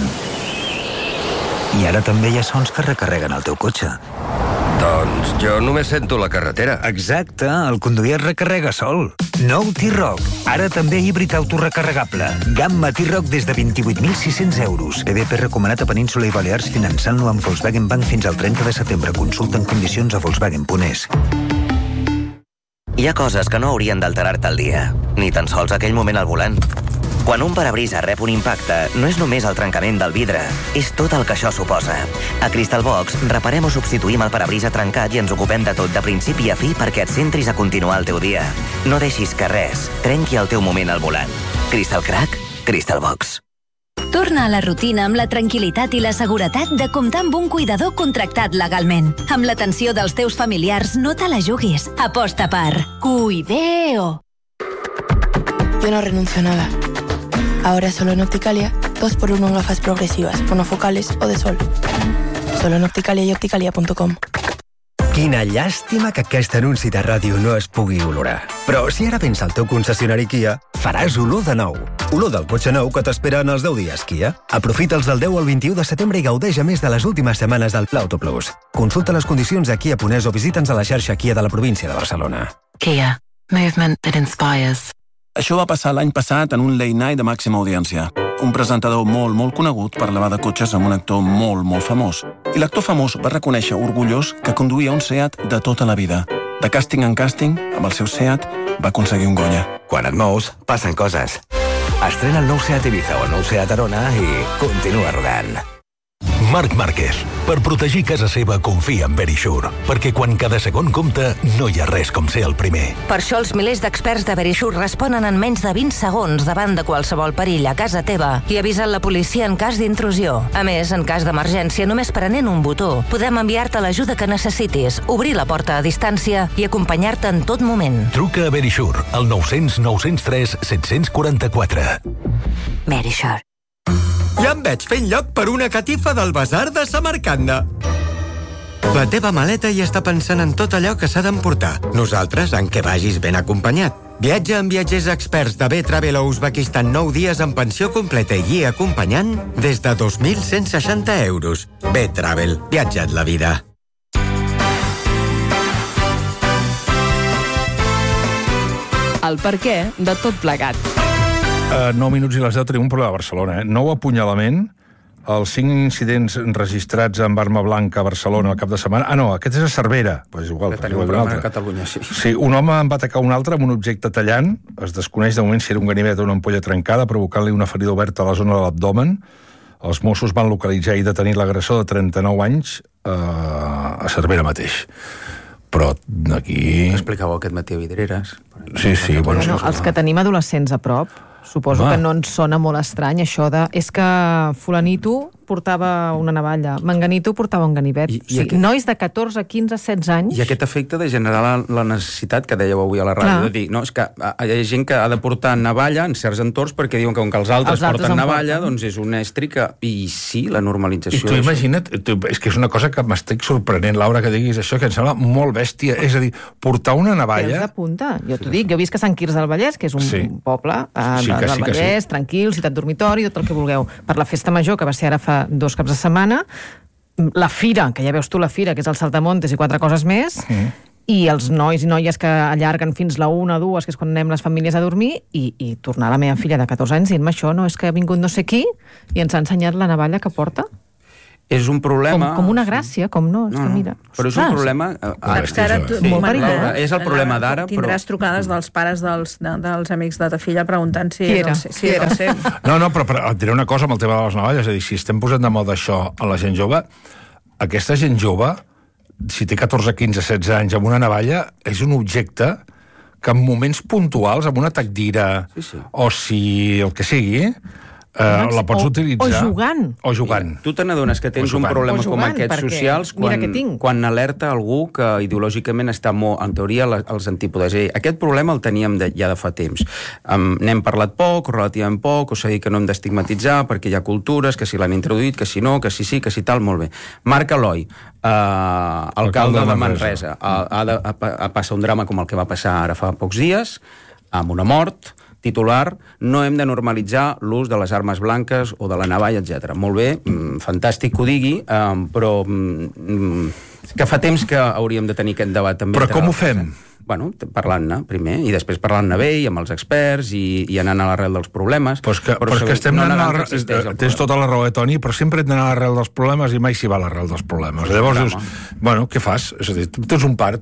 I ara també hi ha sons que recarreguen el teu cotxe. Doncs jo només sento la carretera. Exacte, el conduir es recarrega sol. Nou T-Roc, ara també híbrid autorecarregable. Gamma T-Roc des de 28.600 euros. BBP recomanat a Península i Balears finançant-lo amb Volkswagen Bank fins al 30 de setembre. Consulta en condicions a Volkswagen.es. Hi ha coses que no haurien d'alterar-te el dia, ni tan sols aquell moment al volant. Quan un parabrisa rep un impacte, no és només el trencament del vidre, és tot el que això suposa. A Crystal Box reparem o substituïm el parabrisa trencat i ens ocupem de tot de principi a fi perquè et centris a continuar el teu dia. No deixis que res trenqui el teu moment al volant. Crystal Crack, Crystal Box. Torna a la rutina amb la tranquil·litat i la seguretat de comptar amb un cuidador contractat legalment. Amb l'atenció dels teus familiars, no te la juguis. Aposta per Cuideo. Yo no renuncio a nada. Ahora solo en Opticalia, 2x1 en gafas progresivas, monofocales o de sol. Solo en Opticalia y opticalia.com. Quina llàstima que aquest anunci de ràdio no es pugui olorar. Però si ara vens al teu concessionari Kia, faràs olor de nou. Olor del cotxe nou que t'espera en els 10 dies Kia. Aprofita'ls del 10 al 21 de setembre i gaudeix a més de les últimes setmanes del Pla Auto Plus. Consulta les condicions a Kia.es o visita'ns a la xarxa Kia de la província de Barcelona. Kia. Movement that inspires. Això va passar l'any passat en un late night de màxima audiència. Un presentador molt conegut parlava de cotxes amb un actor molt famós. I l'actor famós va reconèixer orgullós que conduïa un Seat de tota la vida. De càsting en càsting, amb el seu Seat, va aconseguir un Goya. Quan et mous, passen coses. Estrena el nou Seat Ibiza o el nou Seat Arona i continua rodant. Marc Márquez. Per protegir casa seva, confia en Verisure. Perquè quan cada segon compta, no hi ha res com ser el primer. Per això els milers d'experts de Verisure responen en menys de 20 segons davant de qualsevol perill a casa teva i avisen la policia en cas d'intrusió. A més, en cas d'emergència, només prenent un botó, podem enviar-te l'ajuda que necessitis, obrir la porta a distància i acompanyar-te en tot moment. Truca a Verisure, al 900 903 744. Verisure. Ja em veig fent lloc per una catifa del Basar de Samarcanda. La teva maleta ja està pensant en tot allò que s'ha d'emportar. Nosaltres, en què vagis ben acompanyat. Viatja amb viatgers experts de B-Travel a Uzbekistan 9 dies amb pensió completa i guia acompanyant des de 2.160 euros. B-Travel, viatja't la vida. el perquè de tot plegat. 9 minuts i les 10 tenim un problema a Barcelona. 9 apunyalament, els 5 incidents registrats amb arma blanca a Barcelona al cap de setmana... Ah, no, aquest és a Cervera. Pues és igual, tenim un problema a Catalunya, sí. Sí, un home en va atacar un altre amb un objecte tallant. Es desconeix de moment si era un ganivet o una ampolla trencada, provocant-li una ferida oberta a la zona de l'abdomen. Els Mossos van localitzar i detenir l'agressor de 39 anys a Cervera mateix. Però aquí... Explicàveu aquest matí a Vidreres. Sí. Bueno, els que tenim adolescents a prop, suposo que no ens sona molt estrany això de... És que fulanito portava una navalla, menganito portava un ganivet. Nois de 14, 15, 16 anys... I aquest efecte de generar la necessitat que dèieu avui a la ràdio, de dir, no, és que hi ha gent que ha de portar navalla en certs entorns perquè diuen que com que els altres porten navalla, doncs és un estri que... I sí, la normalització... I tu imagina't, és que és una cosa que m'estic sorprenent, Laura, que diguis això, que em sembla molt bèstia. És a dir, portar una navalla... Pèls de punta. Jo t'ho dic, jo visc a Sant Quirze del Vallès, que és un poble del Vallès, tranquil, ciutat dormitori, tot el que vulgueu. Per la festa major, que va ser ara fa 2 caps de setmana, la fira, que ja veus tu la fira, que és el Saltamontes i 4 coses més, i els nois i noies que allarguen fins la 1, 2, que és quan anem les famílies a dormir, i tornar la meva filla de 14 anys dient-me això, no és que ha vingut no sé qui i ens ha ensenyat la navalla que porta. És un problema... Com una gràcia, com no, és que mira... Però és un problema... És el problema d'ara, però... Tindràs trucades dels pares dels amics de ta filla preguntant si era el seu. No, però et diré una cosa amb el tema de les navalles, és a dir, si estem posant de moda això a la gent jove, aquesta gent jove, si té 14, 15, 16 anys amb una navalla, és un objecte que en moments puntuals, amb una tacdira, o si el que sigui... la pots utilitzar. O jugant. Tu te n'adones que tens un problema com aquests socials quan alerta algú que ideològicament està molt, en teoria, als antípodes. Aquest problema el teníem ja de fa temps. N'hem parlat poc, o relativament poc, o s'ha dit que no hem d'estigmatitzar perquè hi ha cultures, que si l'han introduït, que si no, que si sí, que si tal, molt bé. Marc Eloi, alcalde de Manresa, ha passat un drama com el que va passar ara fa pocs dies, amb una mort, titular, no hem de normalitzar l'ús de les armes blanques o de la navalla, etc. Molt bé, fantàstic que ho digui, però que fa temps que hauríem de tenir aquest debat també. Però com ho fem? Bueno, parlant-ne primer, i després parlant-ne bé, i amb els experts, i anant a l'arrel dels problemes. Però és que estem anant tens tota la raó, Toni, però sempre hem d'anar a l'arrel dels problemes i mai s'hi va a l'arrel dels problemes. Llavors dius, bueno, què fas? És a dir, tu tens un pare,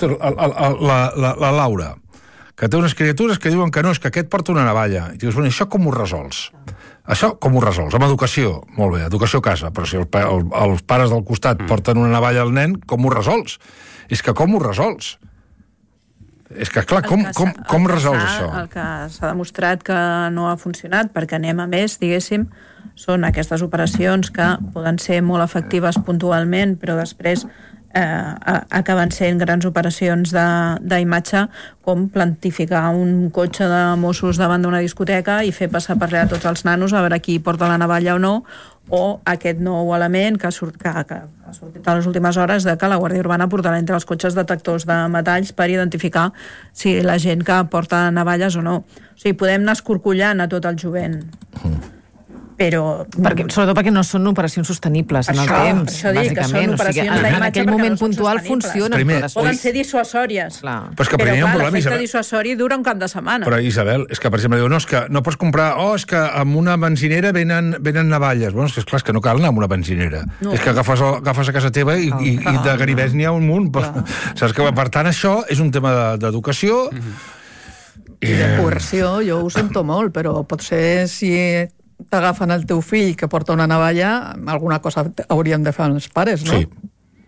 la Laura, que té unes criatures que diuen que no, és que aquest porta una navalla. I dius, bueno, això com ho resols? Això com ho resols? Amb educació, molt bé, educació a casa, però si els pares del costat porten una navalla al nen, com ho resols? És que com ho resols? És que, clar, com resols això? El que s'ha demostrat que no ha funcionat, perquè anem a més, diguéssim, són aquestes operacions que poden ser molt efectives puntualment, però després acaben sent grans operacions d'imatge, com plantificar un cotxe de Mossos davant d'una discoteca i fer passar per allà tots els nanos a veure qui porta la navalla o no, o aquest nou element que ha sortit a les últimes hores de que la Guàrdia Urbana portarà entre els cotxes detectors de metalls per identificar si la gent que porta navalles o no. O sigui, podem anar escorcollant a tot el jovent. Però... Sobretot perquè no són operacions sostenibles en el temps, això dic, que són operacions d'imatge en aquell moment puntual funcionen. Poden ser dissuasòries. Però l'efecte dissuasori dura un cap de setmana. Però, Isabel, és que, per exemple, diu, no, és que no pots comprar... és que amb una benzinera venen navalles. Bueno, és que no cal anar amb una benzinera. És que agafes a casa teva i de ganivets n'hi ha un munt. Saps que, per tant, això és un tema d'educació. I de coerció, jo ho sento molt, però potser si t'agafen el teu fill que porta una navalla, alguna cosa hauríem de fer els pares, no? Sí.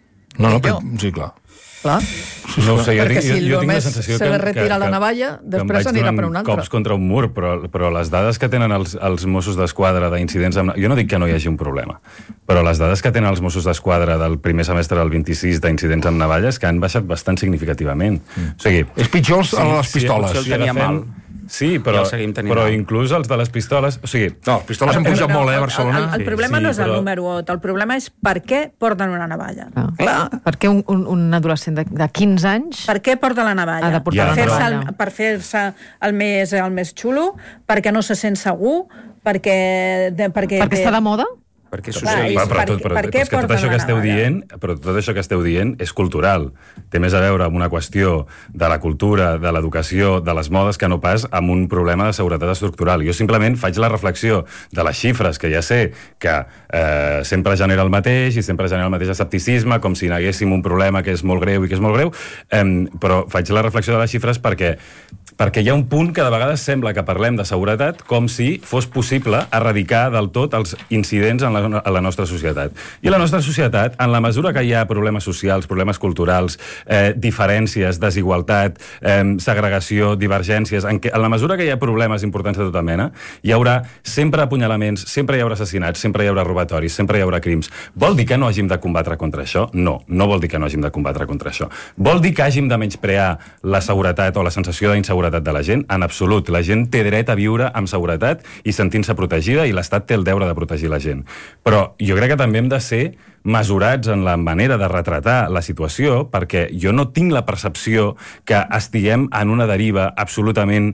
Sí, clar. Clar. No ho sé, perquè si jo tinc la només sensació se li retira la navalla, després anirà per un altre. Cops contra un mur, però les dades que tenen els Mossos d'Esquadra d'incidents... Jo no dic que no hi hagi un problema, però les dades que tenen els Mossos d'Esquadra del primer semestre del 26 d'incidents amb navalles que han baixat bastant significativament. O sigui... És pitjor les pistoles. Si el tenia mal... Sí, però inclús els de les pistoles... O sigui... No, les pistoles han pujat molt, a Barcelona. El problema no és el número 8, el problema és per què porten una navalla. Clar. Per què un adolescent de 15 anys... Per què porta la navalla? Ha de portar la navalla. Per fer-se el més xulo, perquè no se sent segur, perquè està de moda? Perquè tot això que esteu dient és cultural. Té més a veure amb una qüestió de la cultura, de l'educació, de les modes, que no pas amb un problema de seguretat estructural. Jo simplement faig la reflexió de les xifres, que ja sé que sempre genera el mateix i sempre genera el mateix escepticisme, com si neguéssim un problema que és molt greu i que és molt greu, però faig la reflexió de les xifres perquè hi ha un punt que de vegades sembla que parlem de seguretat com si fos possible erradicar del tot els incidents en la nostra societat. I la nostra societat, en la mesura que hi ha problemes socials, problemes culturals, diferències, desigualtat, segregació, divergències, en la mesura que hi ha problemes importants de tota mena, hi haurà sempre apunyalaments, sempre hi haurà assassinats, sempre hi haurà robatoris, sempre hi haurà crims. Vol dir que no hàgim de combatre contra això? No, no vol dir que no hàgim de combatre contra això. Vol dir que hàgim de menysprear la seguretat o la sensació d'inseguretat de la gent? En absolut. La gent té dret a viure amb seguretat i sentint-se protegida, i l'Estat té el deure de protegir la gent. Però jo crec que també hem de ser mesurats en la manera de retratar la situació, perquè jo no tinc la percepció que estiguem en una deriva absolutament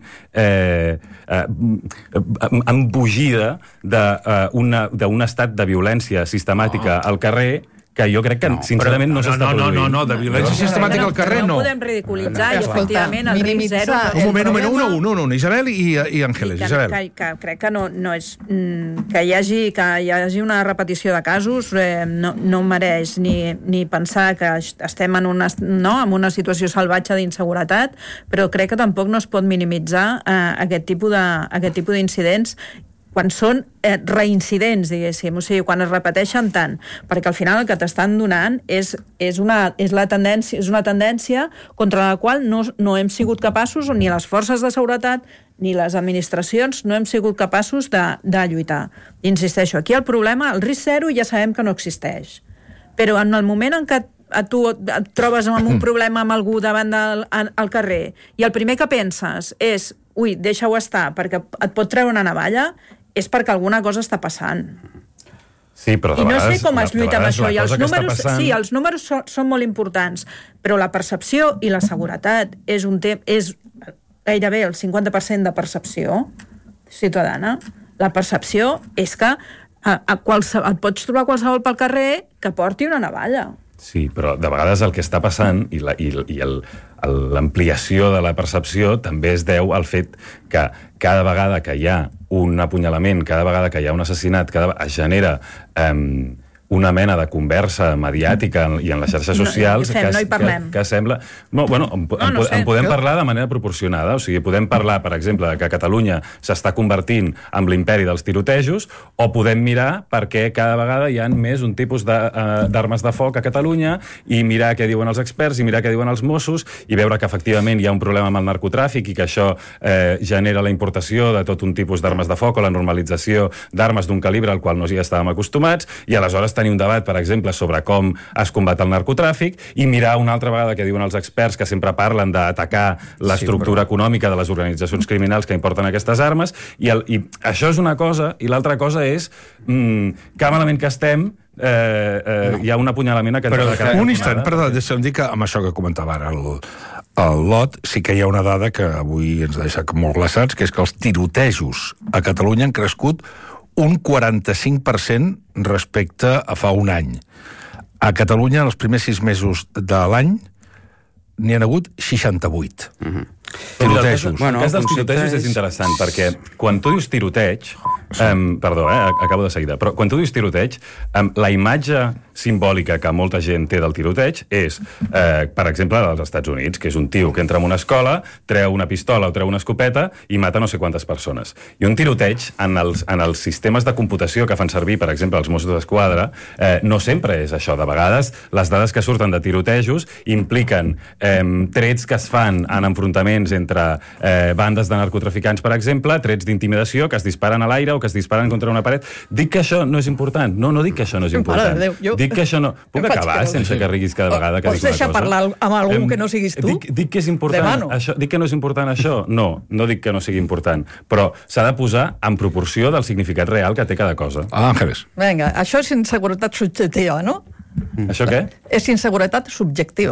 embogida d'un estat de violència sistemàtica al carrer, que jo crec que sincerament no s'està produint. No, de violència sistemàtica al carrer no. No podem ridiculitzar i efectivament el risc zero... Un moment, Isabel i Àngeles. Crec que no és... Que hi hagi una repetició de casos no mereix ni pensar que estem en una situació salvatge d'inseguretat, però crec que tampoc no es pot minimitzar aquest tipus d'incidents quan són reincidents, diguéssim, o sigui, quan es repeteixen tant, perquè al final el que t'estan donant és una tendència contra la qual no hem sigut capaços, ni les forces de seguretat ni les administracions no hem sigut capaços de lluitar. Insisteixo, aquí el problema, el risc zero, ja sabem que no existeix, però en el moment en què tu et trobes amb un problema amb algú davant al carrer i el primer que penses és ui, deixa-ho estar, perquè et pot treure una navalla, és perquè alguna cosa està passant. Sí, però de vegades... I no sé com es lluita amb això. I els números són molt importants, però la percepció i la seguretat és gairebé el 50% de percepció ciutadana. La percepció és que et pots trobar qualsevol pel carrer que porti una navalla. Sí, però de vegades el que està passant i l'ampliació de la percepció també es deu al fet que cada vegada que hi ha un apunyalament, cada vegada que hi ha un assassinat, es genera una mena de conversa mediàtica i en les xarxes socials que sembla... En podem parlar de manera proporcionada, o sigui, podem parlar, per exemple, que Catalunya s'està convertint en l'imperi dels tirotejos, o podem mirar perquè cada vegada hi ha més un tipus d'armes de foc a Catalunya i mirar què diuen els experts i mirar què diuen els Mossos i veure que efectivament hi ha un problema amb el narcotràfic i que això genera la importació de tot un tipus d'armes de foc o la normalització d'armes d'un calibre al qual no hi estàvem acostumats, i aleshores tenir un debat, per exemple, sobre com es combat el narcotràfic i mirar una altra vegada què diuen els experts que sempre parlen d'atacar l'estructura econòmica de les organitzacions criminals que importen aquestes armes, i això és una cosa, i l'altra cosa és que malament que estem hi ha un apunyalament a cada... Un instant, perdó, deixa'm dir que amb això que comentava ara el Lot, sí que hi ha una dada que avui ens deixa molt glaçats, que és que els tirotejos a Catalunya han crescut un 45% respecte a fa un any. A Catalunya, en els primers 6 mesos de l'any, n'hi ha hagut 68. Tirotejos. El cas dels tirotejos és interessant, perquè quan tu dius tiroteig... Perdó, acabo de seguida. Però quan tu dius tiroteig, la imatge simbòlica que molta gent té del tiroteig és, per exemple, als Estats Units, que és un tio que entra en una escola, treu una pistola o treu una escopeta i mata no sé quantes persones. I un tiroteig, en els sistemes de computació que fan servir, per exemple, els Mossos d'Esquadra, no sempre és això. De vegades, les dades que surten de tirotejos impliquen trets que es fan en enfrontaments entre bandes de narcotraficants, per exemple, trets d'intimidació que es disparen a l'aire o que es disparen contra una paret. Dic que això no és important. No dic que això no és important. Dic que això no... Puc acabar sense que riguis cada vegada que dic una cosa? Pots deixar parlar amb algú que no siguis tu? Dic que és important. Dic que no és important això? No dic que no sigui important. Però s'ha de posar en proporció del significat real que té cada cosa. Àngeles. Vinga, això és inseguretat subjectiva, no? Això què? És inseguretat subjectiva.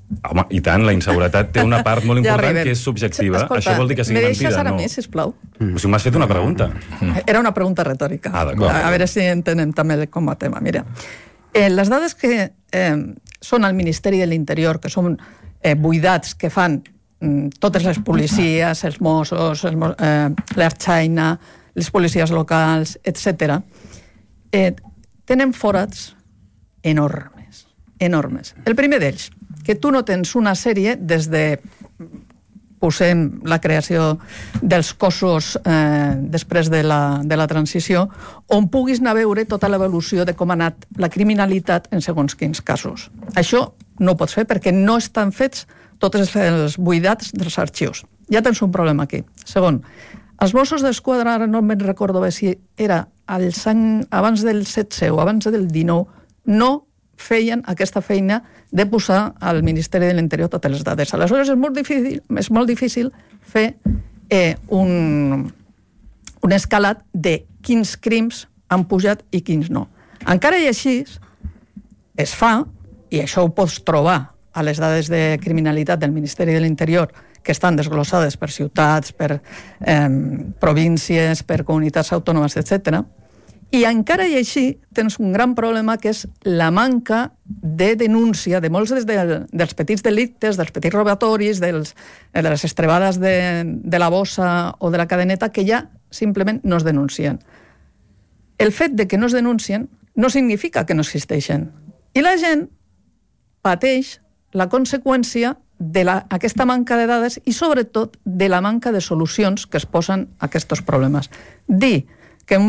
Home, i tant, la inseguretat té una part molt important que és subjectiva. Escolta, això vol dir que sigui mentida, me deixes ara no? més, sisplau? O sigui, m'has fet una pregunta. Era una pregunta retòrica. D'acord. A veure si entenem també com a tema. Mira, les dades que són al Ministeri de l'Interior, que són buidats que fan totes les policies, els Mossos, l'Ertzaina, les policies locals, etc., tenen forats enormes. El primer d'ells, que tu no tens una sèrie des de posem la creació dels cossos després de la transició, on puguis anar a veure tota l'evolució de com ha anat la criminalitat en segons quins casos. Això no ho pots fer perquè no estan fets tots els buidats dels arxius. Ja tens un problema aquí. Segon, els Mossos d'Esquadra, ara no me'n recordo bé si era als anys abans del 16 o abans del 19, no feien aquesta feina de posar al Ministeri de l'Interior totes les dades. Aleshores és molt difícil fer un escalat de quins crims han pujat i quins no. Encara i així es fa, i això ho pots trobar a les dades de criminalitat del Ministeri de l'Interior, que estan desglossades per ciutats, per províncies, per comunitats autònomes, etc. I encara i així tens un gran problema, que és la manca de denúncia de molts dels petits delictes, dels petits robatoris, de les estrebades de la bossa o de la cadeneta, que ja simplement no es denuncien. El fet de que no es denuncien no significa que no existeixen. I la gent pateix la conseqüència d'aquesta manca de dades i, sobretot, de la manca de solucions que es posen a aquests problemes. Dir